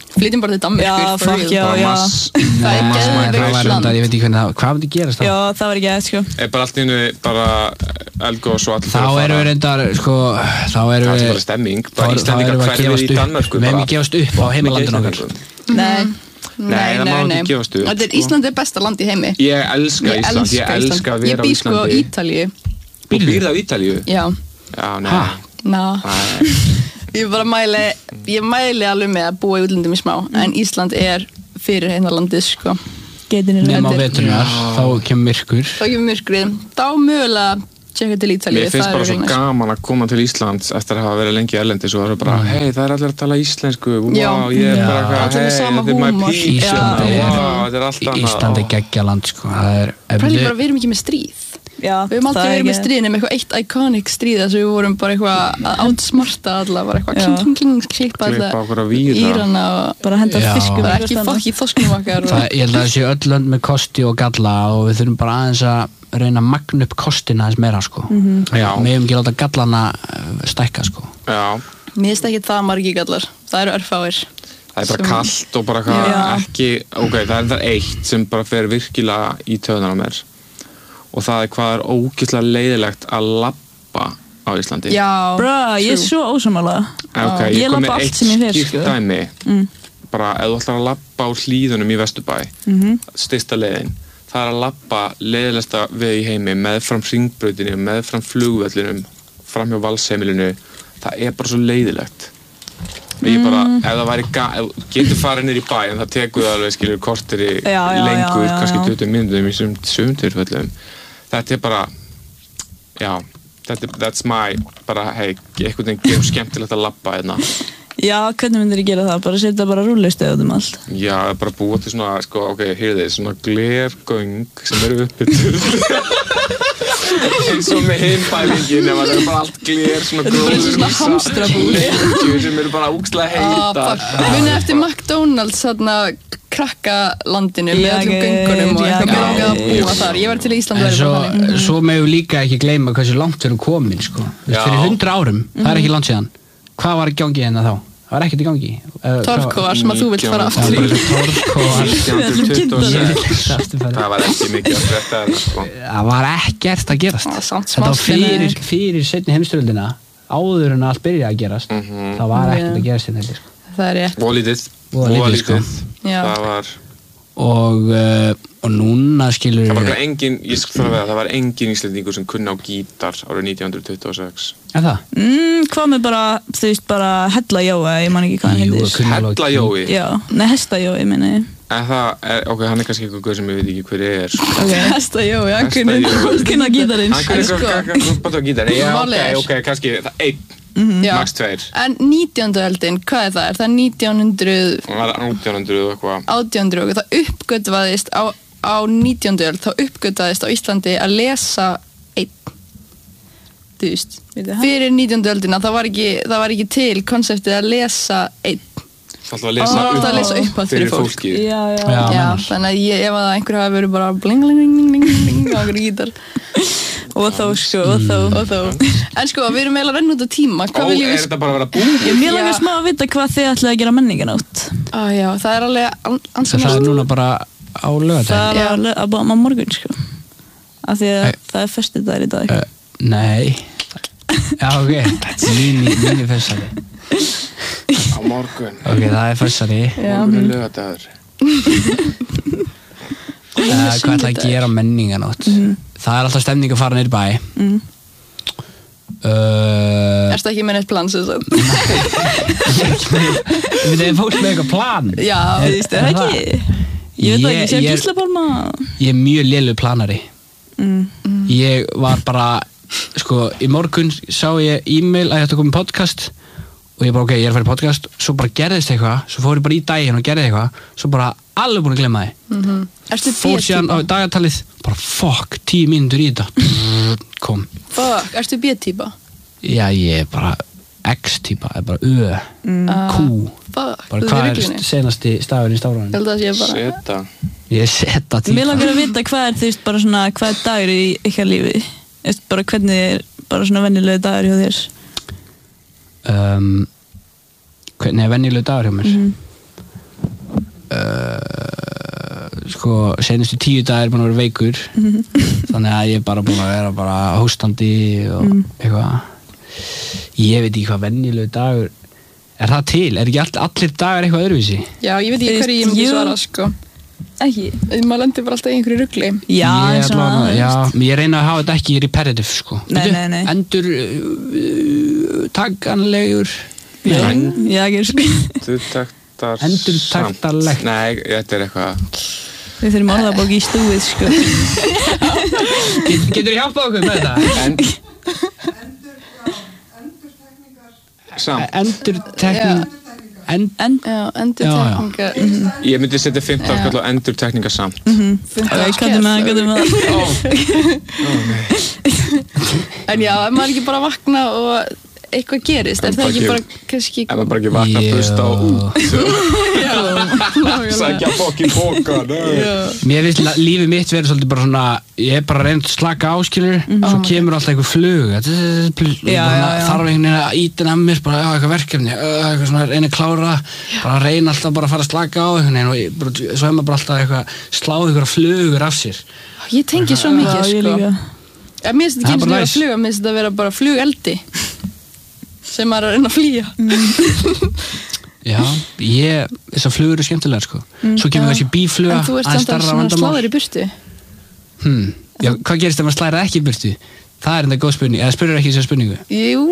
B: Flytjum bara til Danmörkur.
C: Já,
B: for
C: fuck,
B: real.
C: já,
D: Bara
C: já.
D: mass-
B: Það er
D: mass-
B: geðveikt
A: Það væri
B: land.
A: reyndar, ég veit ekki hvernig það, hvað myndi gerast þá?
C: Já, það var ekki aðeins, sko.
D: Er bara allt í einu bara Elgos og allir
A: Þá erum við reyndar, sko, þá erum
D: Það er
A: við
D: bara stemming,
A: þá-
D: bara
A: þá
D: Íslendingar
A: erum við að
D: hverfið
A: gefast
D: í
A: upp.
D: Danmörku
A: Við hefum ekki gefast upp á heimalandinu okkar.
B: Nei.
D: Nei, það má ekki gefast upp,
B: Þetta er
D: sko.
B: Ísland er besta land í heimi.
D: Ég elska Ísland, ég elska að
B: Ég
D: vera á
B: bý sko á
D: Íslandi.
B: Ítalíu.
D: Þú býrð á Ítalíu?
B: Já.
D: Já, nei.
A: Ha?
B: Ná.
D: Nei.
B: Ég bara mæli, ég mæli alveg með að búa í útlöndum í smá, en Ísland er fyrir heimalandið, sko.
C: Geitin
A: Nefn á
B: Þetta er-
A: veturnar, þá kemur myrkur.
B: Þá kemur myrkrið, þá mögulega tjekka til Ítalíu.
D: Mér finnst bara svo gaman að koma til Íslands eftir að hafa verið lengi erlendis og það er bara, hei, það er allir að tala íslensku,
B: Já.
D: wow, ég er
A: Já.
D: bara eitthvað,
B: Allir með
D: hei,
B: sama
D: þetta er my
B: húmor.
D: people,
A: Ísland er-
D: wow, þetta er allt annað.
A: Ísland er geggjaland, sko. Það er... ef
B: Præli
A: við-
B: bara, við erum ekki með stríð.
C: Já,
B: Við höfum aldrei verið með stríð nema eitthvað eitt iconic stríð þess að við vorum bara eitthvað að outsmarta alla, bara eitthvað
C: Já.
B: kling, kling, kling, klippa
D: Klippa
B: alla
D: okkur á víra.
B: Írana og
C: Bara henda
A: Já.
C: fiskum.
B: bara ekki fokk í þoskunum okkar
A: Það,
B: og
A: ég held að það sé öll lönd með kosti og galla og við þurfum bara aðeins að reyna að magna upp kostina aðeins meira, sko.
C: Mhm.
D: Já.
A: Við hefum ekki láta gallana eh, stækka, sko.
D: Já,
B: mér finnst ekki það margir gallar, það eru örfáir.
D: það er bara
B: Sem-
D: kallt og bara eitthvað
C: Já.
D: ekki, ok, það er það eitt sem bara fer virkilega í töðunar á mér og það er hvað er ógeðslega leiðilegt að labba á Íslandi.
B: Já,
C: Bra, ég er
B: true.
C: svo ósamála.
D: Ok,
C: Ég
D: ég kom
C: labba
D: með
C: allt
D: eitt
C: sem ég fer,
D: skýrt
C: sko.
D: dæmi.
C: Mm.
D: Bara ef þú ætlar að labba á hlíðunum í Vesturbæ,
C: Mhm.
D: stysta leiðin, það er að labba leiðilegsta við í heimi meðfram hringbrautinu, meðfram flugvellinum, framhjá valsheimilinu, það er bara svo leiðilegt. Og ég bara,
C: Mm.
D: ef það væri, ga- ef þú getur farið niður í bæ, en það tekur það alveg, skilur, korteri
C: Já, já,
D: lengur,
C: já, já,
D: kannski
C: já.
D: tuttugu mínútum í sum, sum tilfellum. Þetta er bara, já, þetta er, that's my, bara, hei, einhvern veginn gerum skemmtilegt að labba hérna.
C: Já, hvernig myndir ég gera það? Bara setja bara rúllistu út um allt.
D: Já, bara búa til svona, sko, ok, heyrðu þið, svona glergöng sem eru uppbyttuð. eins og með hinbælingin, ef það er bara allt gler, svona
B: Þetta er bara eins og svona
D: gróðurhúsa,
B: hamstrabúr.
D: stengjur sem eru bara úkslega
B: Ah,
D: heitar.
B: fuck. Munið eftir McDonalds þarna krakkalandinu með
C: Já,
B: öllum
C: ok,
B: göngunum og
C: já,
B: eitthvað
C: já,
B: mér langaði að
C: já.
B: búa þar. Ég var til í Ísland
A: En
B: verið
A: svo,
B: bara þannig.
A: svo meðum við líka ekki gleyma hversu langt við erum komin, sko. Þú veist,
D: Já.
A: fyrir hundra árum, það er ekki langt síðan. Hvað var í gangi hérna þá? Það var ekkert í gangi. Eh,
B: Torfkóar sem að þú vilt fara
D: Já,
B: aftur í.
A: Torfkóar.
D: nítján hundruð tuttugu og sex.
A: Aftur fara.
D: Það var ekki mikið að frétta þarna, sko.
A: Það var ekkert að gerast.
B: Það er samt smá
A: Þetta var fyrir,
B: spennandi.
A: fyrir seinni heimsstyrjöldina, áður en allt byrjaði að gerast.
D: Mhm.
A: Það var ekkert
B: Já.
A: að gerast hérna, sko.
B: Það er rétt.
D: Og lítið.
A: Voða lítið, sko.
B: Já.
D: Það var,
A: Og, uh, og núna skilur
D: það var bara engin, ég skal það að það var engin Íslendingur sem kunni á gítar árið nítján hundruð tuttugu og sex.
A: Er það?
C: Mm, hvað með bara, þú veist, bara hella jóa, ég man ekki hvað hann
A: Jú,
C: heitir.
A: kunni alveg á
D: Hella Jói.
C: Já, nei, hesta jói, minni ég.
D: En það, er, ok, hann er kannski eitthvað sem ég veit ekki hver er, sko.
C: Ok.
B: Hesta Jói, hann
D: Hesta
B: kunni
D: Jói.
C: Kunna gítarinn.
D: Hann kunni
B: En sko-
D: eitthvað bara á gítar. Já,
B: Málið
D: ok,
B: er-
D: ok, kannski, það einn,
B: Já.
D: max tveir.
B: En nítjándu öldin, hvað er það? Er það nítján hundruð,
D: Það var átján hundruð og eitthvað.
B: átján hundruð og það uppgötvaðist á, á nítjándu öld, þá uppgötvaðist á Íslandi að lesa einn. Þú veist,
C: Veitu, ha?
B: fyrir nítjándu öldina, það var ekki, það var ekki til konseptið að lesa einn.
D: Það var alltaf að lesa
B: Það var alltaf að lesa
D: upp
B: upphátt fyrir fólk.
D: fólkið.
C: Já, já.
A: Já.
B: Já,
A: mennar.
B: þannig að ég, ef að einhver hafi verið bara bling, bling, bling, bling, bling, bling, á einhverju gítar.
C: Og þó, sko, og þó.
B: Og þó. En sko, við erum eiginlega að renna út á tíma.
D: Ó,
B: Hvað viljum
D: er
B: við...
D: þetta bara að vera búið?
C: Ég mér langar
B: Já.
C: smá að vita hvað þið ætlaði að gera menninganótt.
B: Á, já, það er alveg an-
A: En
B: ansið
A: það er núna bara á lögadaginn.
C: Það
B: Já.
C: er alveg að báma morgun, sko. Af því að
A: Æ.
C: það er föstudagur í dag.
A: Uh, nei. Já, ok. Mínu, mínu fessari.
D: Á morgun.
A: Ok, það er fessari.
C: Já.
D: Morgun er lögadagur.
A: Uh, hvað ætla að gera á menninganótt? Það er alltaf stemning að fara niður í bæ.
C: Mm.
A: Uh,
B: Erstu ekki með neitt plan, sem sagt?
A: Við erum fólk með eitthvað plan.
B: Já,
C: Þú veist, er það ekki? Ég veit það ekki, sér
A: ég,
C: gíslapálma.
A: ég er mjög lélu planari.
C: Mm.
A: Ég var bara, sko, í morgun sá ég e-mail að ég ætti að koma í podcast og ég bara, ok, ég er að fara í podcast, svo bara gerðist eitthvað, svo fór ég bara í daginn og gerði eitthvað, svo bara alveg búin að glemma því.
B: Erstu
A: Fór síðan á
B: B-típa?
A: dagatalið, bara fuck, tíu mínútur í þetta. Kom.
B: Fuck, erstu B-típa?
A: Já, ég er bara X-típa, er bara Ö, Q.
B: Fuck,
A: Bara
B: þú
A: hvað
B: er
A: er
B: ruglinni.
A: senasti stafurinn í
B: Ég
A: stafráninu?
B: held að það sé bara...
D: Seta.
A: Ég er seta
C: Mér
A: típa.
C: langar að vita hvað er, þú veist, bara svona, hvað er dagur í ykkar lífi? Þú veist, bara hvernig er bara svona venjulegu dagur hjá þér?
A: Um, hvernig er venjulegu dagur hjá mér?
C: Mhm.
A: sko, senustu tíu dagar er búin að vera veikur þannig að ég er bara búin að vera bara hóstandi og mm. eitthvað ég veit ekki hvað venjulegu dagur er það til, er ekki all, allir dagar eitthvað öðruvísi?
B: Já, ég veit ekki hverju ég myndi svara sko
C: Ekki?
B: Maður lendir bara alltaf í einhverju rugli
C: Já,
A: ég,
C: eins og
A: alveg, já, ég reyna að hafa þetta ekki repetitive sko
C: Nei, nei, nei
A: Endur uh, takkanlegur
C: Já, já, ekki sko
D: Þú taktar
A: Endur taktarlegt
D: Nei, þetta er eitthvað
C: Við þurfum orðabók í stúið sko
A: Get, Getur þú hjálpað okkur með þetta?
D: End... Samt
A: Endur tekning End,
C: En,
B: Já, endur tekningar
D: Ég myndi setja fimmtán skall á endur tekninga samt
C: ok, gætum við það, gætum við það
B: En já, ef maður ekki bara vakna og eitthvað gerist, er það ekki bara kannski
D: Ef maður bara ekki vakna að hlusta á út Sækja fokkin bóka
A: Mér finnst la- lífið mitt verið svolítið bara svona ég er bara að reyna að slaka á skilur svo kemur alltaf einhver flug
C: Já, já, já.
A: þarf einhvern veginn að íta inn að mér bara, já, eitthvað verkefni, ö, eitthvað svona reyna að klára bara að reyna alltaf bara að fara að slaka á einhvern veginn og ég, bara, svo er maður bara alltaf eitthvað sláð einhverja flugur af sér
B: Ég tengi svo mikið
C: Já, ég
B: sko
C: líka
B: Já, mér finnst
A: Það er
B: þetta ekki
A: bara
B: eins og
A: næs.
B: fluga, mér finnst þetta að vera bara flugeldi sem maður er að reyna að flýja
A: Já, ég, þessar flugur eru skemmtilegar sko svo kemur þessi bífluga
B: En þú ert
A: aðeins
B: samt að
A: stærra
B: svona
A: vandamál.
B: sláður í burtu
A: hmm. Já, hvað gerist ef maður slæra ekki í burtu? Það er enda góð spurning, eða spurður ekki þessa spurningu
B: Jú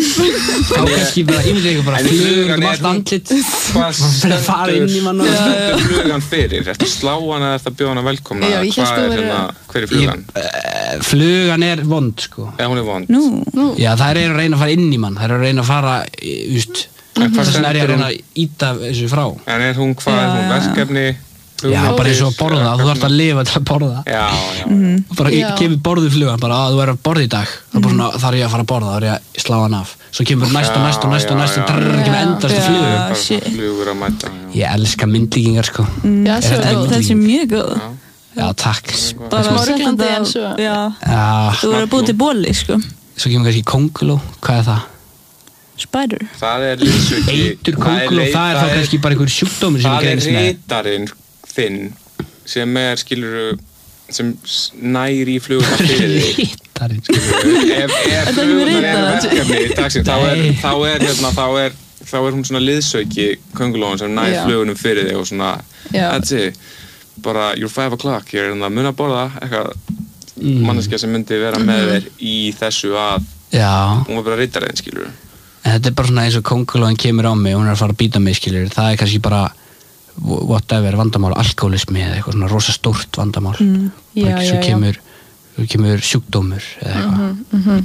A: þá kannski bara ímyndið ykkur bara
D: En
A: flugur
D: flugan
A: um
D: er
A: allt
D: hún-
A: andlit
D: Hvað
A: fyrir að fara inn í mann og
D: stendur flugan fyrir? Er þetta slá hana eða er þetta bjóða hana velkomna?
B: Já, ég hélt
D: Hvað
B: þú
D: er
B: værir-
D: hérna, hver er flugan?
A: Eh, flugan er vond sko
D: Já, hún er vond
C: Nú,
A: já það er að reyna að fara inn í mann það er að reyna að fara just,
D: En hvað
A: þess vegna er ég að
D: stendur
A: reyna
D: hún?
A: að íta þessu frá
D: En er hún, hvað er hún,
C: Já.
D: verkefni?
A: já bara eins og að borða, þú þarft að lifa til að borða
D: Já, já
A: og bara
B: Já.
A: kemur borðið flugan bara að þú er að borða í dag það er bara svona, þarf ég að fara að borða, þá er ég að slá hann af svo kemur næst og næst og næst og næst og drrrr, kemur endast
C: Já.
A: flugur
D: Bara
C: shit.
D: flugur að mæta já.
A: ég elska myndlíkingar sko
B: Já,
A: Er
B: svo
A: þetta
B: góð.
C: þessi er mjög góð
D: Já.
A: já takk
C: Bara
B: Smá
C: að setja
B: ruglandi
C: þetta-
B: en svo-
C: Já,
A: já,
C: þú verður að búið til bóli sko
A: svo kemur kannski kónguló, hvað er það?
C: Spider
D: Það er liðsauki
A: eitur kónguló, það er þá kannski bara einhver sjúkdómur sem
D: Það er
A: greinist með
D: ritarinn þinn sem er, skilur sem s- nær í fluguna fyrir þig
A: Rittarinn
D: ef, ef
C: Þetta er
D: flugunar eru
C: ritari.
D: verkefni í dagsins þá er,
A: Nei.
D: þá er hérna þá er, þá er hún svona liðsauki köngulóin sem nær
B: Já.
D: flugunum fyrir þig og svona
B: Já.
D: that's it bara you're five o'clock ég er hérna að muna að borða eitthvað
A: Mm.
D: manneskja sem myndi vera með þér í þessu að
A: já,
D: hún var bara ritarinn skilur
A: en þetta er bara svona eins og kóngulóin kemur á mig og hún er að fara að býta mig skilur það er kannski bara whatever, vandamál, alkoholismi eða eitthvað svona rosa stórt vandamál mm.
B: Já,
A: svo
B: já, já.
A: kemur, svo kemur sjúkdómur eða eitthvað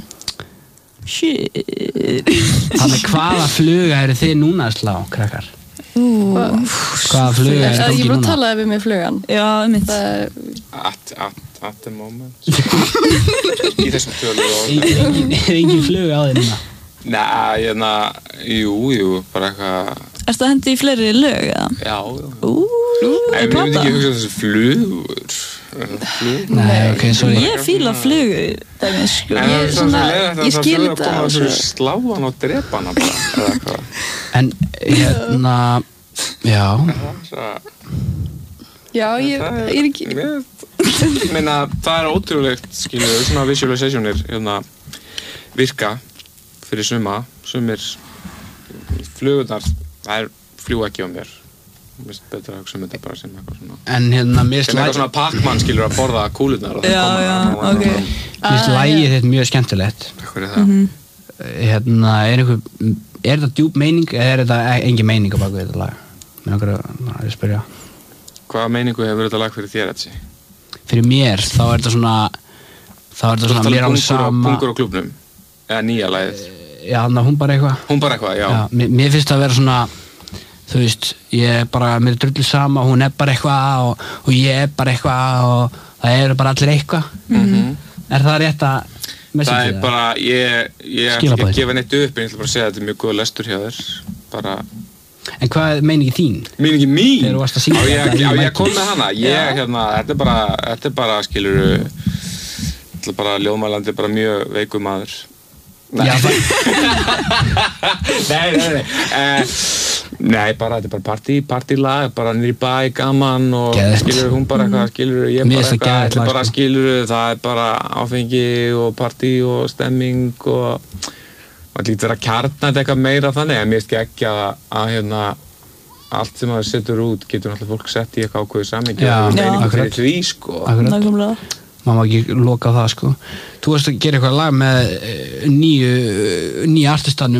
C: Shit
A: þannig hvaða fluga eru þið núna að slá, krakkar? Hvaða fluga
B: Það
A: eru
B: er
A: gangi
B: ekki bara að
A: núna?
B: tala við mig flugan
C: Já, einmitt
B: Það er
D: at, at, at the moment í þessum tölu og
A: Engin, engin fluga á þið núna
D: Nei, hérna, jú, jú, bara eitthvað,
C: Erstu að hendi í fleiri lög, eða?
D: já, já.
C: Ú,
D: En
C: er
D: ég myndi
C: plata?
D: ekki hugsa þessi flugur. Flugur.
A: Nei, ok, sorry
C: Ég fíla flugur, dæmis, sko
D: En það
B: Ég
D: er
B: svona-
D: svona, leiðilegt að
B: ég
D: það
B: skil
D: flugur að
B: þetta
D: koma
B: og
D: þessu
B: svo-
D: sláan og drepa hana bara, eða eitthvað.
A: En hérna, já
D: Það-
B: Já, ég,
D: það
B: ég er ekki
D: Mér- Ég meina, það er ótrúlegt, skilur, svona visualizationir, hérna, virka fyrir suma, sumir flugurnar, það er fljú ekki á mér. Mér finnst betra að hugsa um þetta bara sem eitthvað svona
A: En hérna, mér
D: sem eitthvað svona Pac-Man skilur að borða kúlurnar og það
C: Já,
D: koma
C: já,
D: og- og-
C: ok.
A: Mér finnst lægið þetta mjög skemmtilegt
D: Hvað er það?
A: Hérna, er einhver Er þetta djúp meining eða er þetta engin meining á baku þetta lag? Mér langar að að spyrja
D: Hvaða meiningu hefur þetta lag fyrir þér, Etsi?
A: Fyrir mér, þá er þetta svona þá er þetta
D: Þú
A: svona,
D: talar
A: mér er alveg
D: pungur á,
A: sama
D: pungur á klúbnum eða nýja lagið
A: Já, þannig að hún bara eitthvað
D: Hún bara eitthvað, já,
A: Já, mér, mér finnst það að vera svona þú veist, ég er bara, mér er drullu sama hún er bara eitthvað og, og ég er bara eitthvað og það eru bara allir eitthvað Er það rétt að
D: Það
A: message
D: er bara, ég, ég ætla ekki
A: Skilaboðin.
D: að gefa neitt upp en ég ætla bara að segja að þetta er mjög góð lestur hjá þér bara,
A: En hvað er meiningi þín?
D: meiningi mín
A: Þegar þú varst að syngja
D: Á ég,
A: þetta í
D: á ég
A: mækinn.
D: að koma með hana ég, hérna, þetta er bara, þetta er bara, skilur þetta er bara, ljóðmælandi er bara mjög veikur maður Nei,
A: Já, það,
D: nei, nei, nei. Uh, Nei, bara, þetta er bara partí, partílag, bara niður í bæ, gaman og
A: Geðveikt.
D: skilur hún bara eitthvað, skilur ég
A: Mér
D: bara
A: finnst það
D: eitthvað,
A: geðveikt
D: þetta er
A: lag,
D: bara
A: sko.
D: skilur það er bara áfengi og partí og stemming og maður líkt vera að kjarna þetta eitthvað meira þannig, en mér finnst ekki að, að hérna, allt sem maður setur út getur náttúrulega fólk sett í eitthvað ákveðu samhengi
A: Já,
D: og meiningu
A: akkurat.
D: fyrir því, sko.
A: Akkurat.
C: Nákvæmlega.
A: Má ekki loka á það sko. Þú varst að gera eitthvað lag með eh, nýju nýju artistanum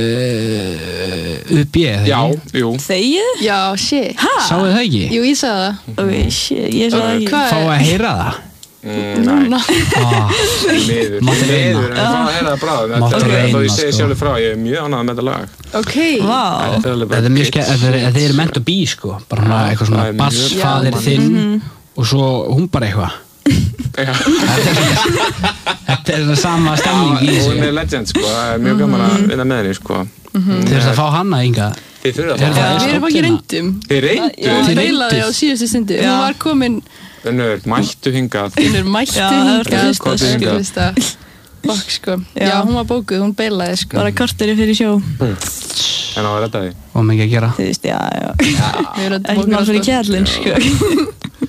A: uh, U B, eða
D: Já,
A: ekki?
D: jú.
C: Þegið?
B: Já, shit.
A: Sáuð það ekki?
B: Jú, ég sagði það.
C: Ok, shit, ég svo það ekki.
B: Hvað?
A: Fá að heyra það?
D: Mm, nei,
B: Núna.
A: Ah,
D: miður,
A: Mátti reyna.
D: miður, en það að heyra það bráðum.
A: Mátti
D: Þetta er
A: reyna,
D: þó ég segi
A: sko.
D: sjálfur frá, ég er mjög ánægður með þetta lag.
B: Ok.
C: Vá.
D: Þetta er alveg bara
A: Þetta er mjög
D: kids.
A: skemmt, þetta er- þetta er meant to be sko. Bara svona eitthvað svona
D: það er mjög
A: bassfaðir
D: gaman.
A: þinn og svo hún bara eitthvað.
D: Já.
A: Þetta er það sama stemning í
D: Já, hún
A: þessu.
D: er legend, sko, það er mjög gaman að vinna með henni, sko.
A: Þið þurft að fá hana hinga.
D: Þið þurfið að
A: Þeir-
D: fá
A: það er
B: Við erum ekki
A: stóllina.
B: reyndum.
D: Þið
C: Já.
D: reyndu,
B: Hún
A: Þið
B: beilaði á
A: reyndust.
B: síðustu stundu.
C: Já.
B: Hún var komin,
D: Unnur, mættu hingað.
B: hún er mættu
C: Já, það er
B: hingað.
C: fyrsta,
D: Komdu
B: Sko,
D: hingað.
B: fyrsta. Fokk, sko.
C: Já.
B: Já, hún var bókuð, hún beilaði, sko.
C: Bara korteri fyrir sjó.
D: En á að redda því.
A: Og mikið að gera.
C: Þú veist, já, já.
B: Við erum
C: Ekki mál fyrir kjærlinn, sko.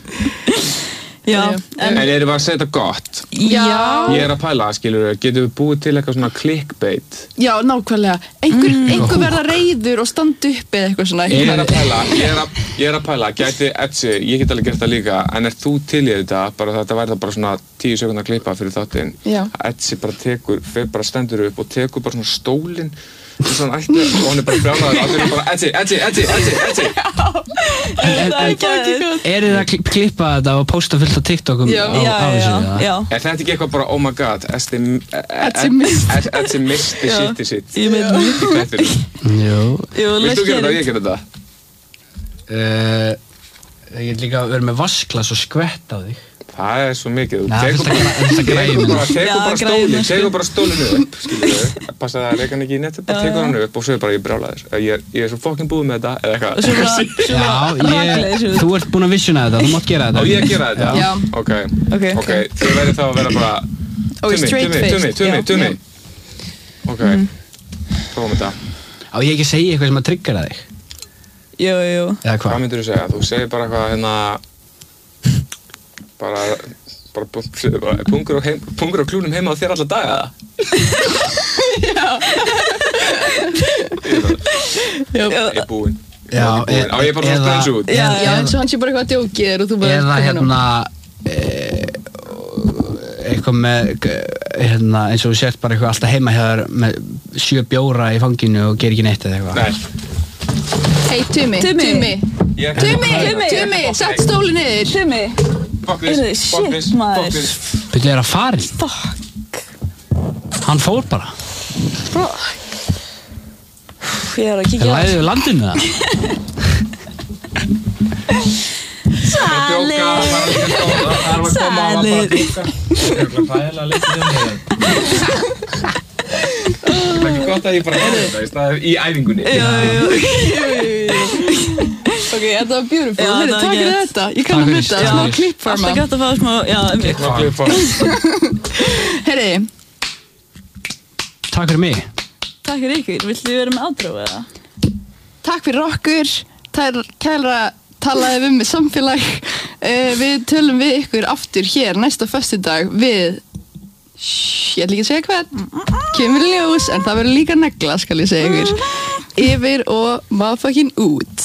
C: Já,
D: En erum við að segja þetta gott?
B: Já.
D: Ég er að pæla, skilur, getum við búið til eitthvað svona clickbait?
B: Já, nákvæmlega. Einhver, einhver verða reiður og standa upp eða eitthvað svona.
D: Ég er að pæla, ég er að, ég er að pæla, gæti Edsi, ég get alveg gert það líka, en er þú til í þetta, bara þetta væri það bara svona tíu sekúndar klippa fyrir þáttinn,
B: Já.
D: að Edsi bara tekur, fer bara stendur upp og tekur bara svona stólinn, svona ætti, og hann er bara brjálaður, allir er bara Edsi, Edsi, Edsi, Edsi, Edsi.
C: það er ekki að
A: Er þið að kli- klippa þetta og posta fullt á TikTokum
B: Já.
A: á,
C: Já,
A: á þessu?
C: já,
A: eða?
C: já.
D: Er þetta ekki eitthvað bara, oh my god, Edsi,
B: Edsi misti.
D: Edsi misti sitti sitt
C: Ég veit
D: í þættinum.
A: Jú.
C: Jú,
D: Vilt þú gera þetta og
C: leggja
D: ég gera þetta?
A: Uh, ég get líka verið með vasklas og skvett á þig.
D: Það er svo mikið, þú
A: Nei,
D: tekur
A: þetta er- þetta er
D: tekur
A: græjum.
D: bara, tekur
C: Já,
D: bara
C: græjum,
D: stólinn,
C: sko.
D: tekur bara stólinn upp, skilur við, passa það að reyka hann ekki í netið, bara tekur hann upp og svo er bara ég brjálaður, ég, ég er svo fokkin búið með þetta, eða
C: Og svo bara,
D: eitthvað.
C: svo
A: Já,
C: bara
A: ég,
C: rakleiðis
A: þú ert búin að visiona þetta, þú mátt gera
D: Á
A: þetta.
D: ég að gera þetta?
B: Já.
D: Ok,
C: Ok.
D: ok, þið verður þá að vera bara,
B: Ok,
D: Tumi,
B: straight
D: Tumi,
B: face.
D: Tumi, Tumi,
B: Já.
D: Tumi. Ok, prófum þetta.
A: Á ég ekki að segja eitthvað sem að triggera þig?
C: Jú, jú.
A: Eða
D: Hvað
A: hvað?
D: myndir þú segja? Þú segir bara eitthvað hérna, bara, bara, segðu bara, pungur á, heim, pungur á klúnum heima á þér alla daga,
B: Já.
D: ég er búinn.
A: Já,
D: Ég er búinn. Á ég bara að
A: eða-
D: sprensa út?
C: Já,
B: Já, eins og hann sé bara eitthvað að djóki þér og þú bara...
A: Eða
B: tekur nú.
A: hérna eh, eitthvað með hérna, eins og þú sért bara eitthvað alltaf heima hjá þér með sjö bjóra í fanginu og gerir ekki neitt eða eitthvað.
D: Nei.
B: Hei, Tumi,
C: Tumi.
B: Tumi.
D: Ég-
B: Tumi,
C: Tumi.
B: Tumi, sett stóli niður.
C: Tumi.
D: Fuck
C: Heyrðu,
D: this, fuck
C: shit,
D: this,
C: maður.
D: fuck this.
A: Byrjuð er að farin.
C: Fuck.
A: Hann fór bara.
C: Ég er að
A: Það
C: kíkja á
A: læði við landinu það.
D: Það er að djóka, það er að koma, það er að koma, það var bara að djóka. Það er eitthvað hræðilega litið um mig. Það er ekki gott að ég bara hefði þetta í staðið í æfingunni.
C: Já, já,
B: Ok, þetta var beautiful.
C: Já,
B: Heyrðu,
C: þetta var
B: takk fyrir
C: gett.
B: þetta. Ég kann
A: Takk
B: að
A: fyrir,
B: hluta,
A: já.
B: smá klipp for
C: Alltaf
B: maður.
C: gott að fá smá, já, einmitt.
D: Hvað klippa?
B: Herri,
A: Takk fyrir mig.
C: Takk fyrir ykkur, viltu vera með ádró eða?
B: takk fyrir okkur. Það er kæra talaði við með samfélag. Uh, við tölum við ykkur aftur hér næsta föstudag við, Shhh, ég ætla ekki að segja hvað, kemur í ljós, en það verður líka negla, skal ég segja ykkur. Yfir og motherfucking út.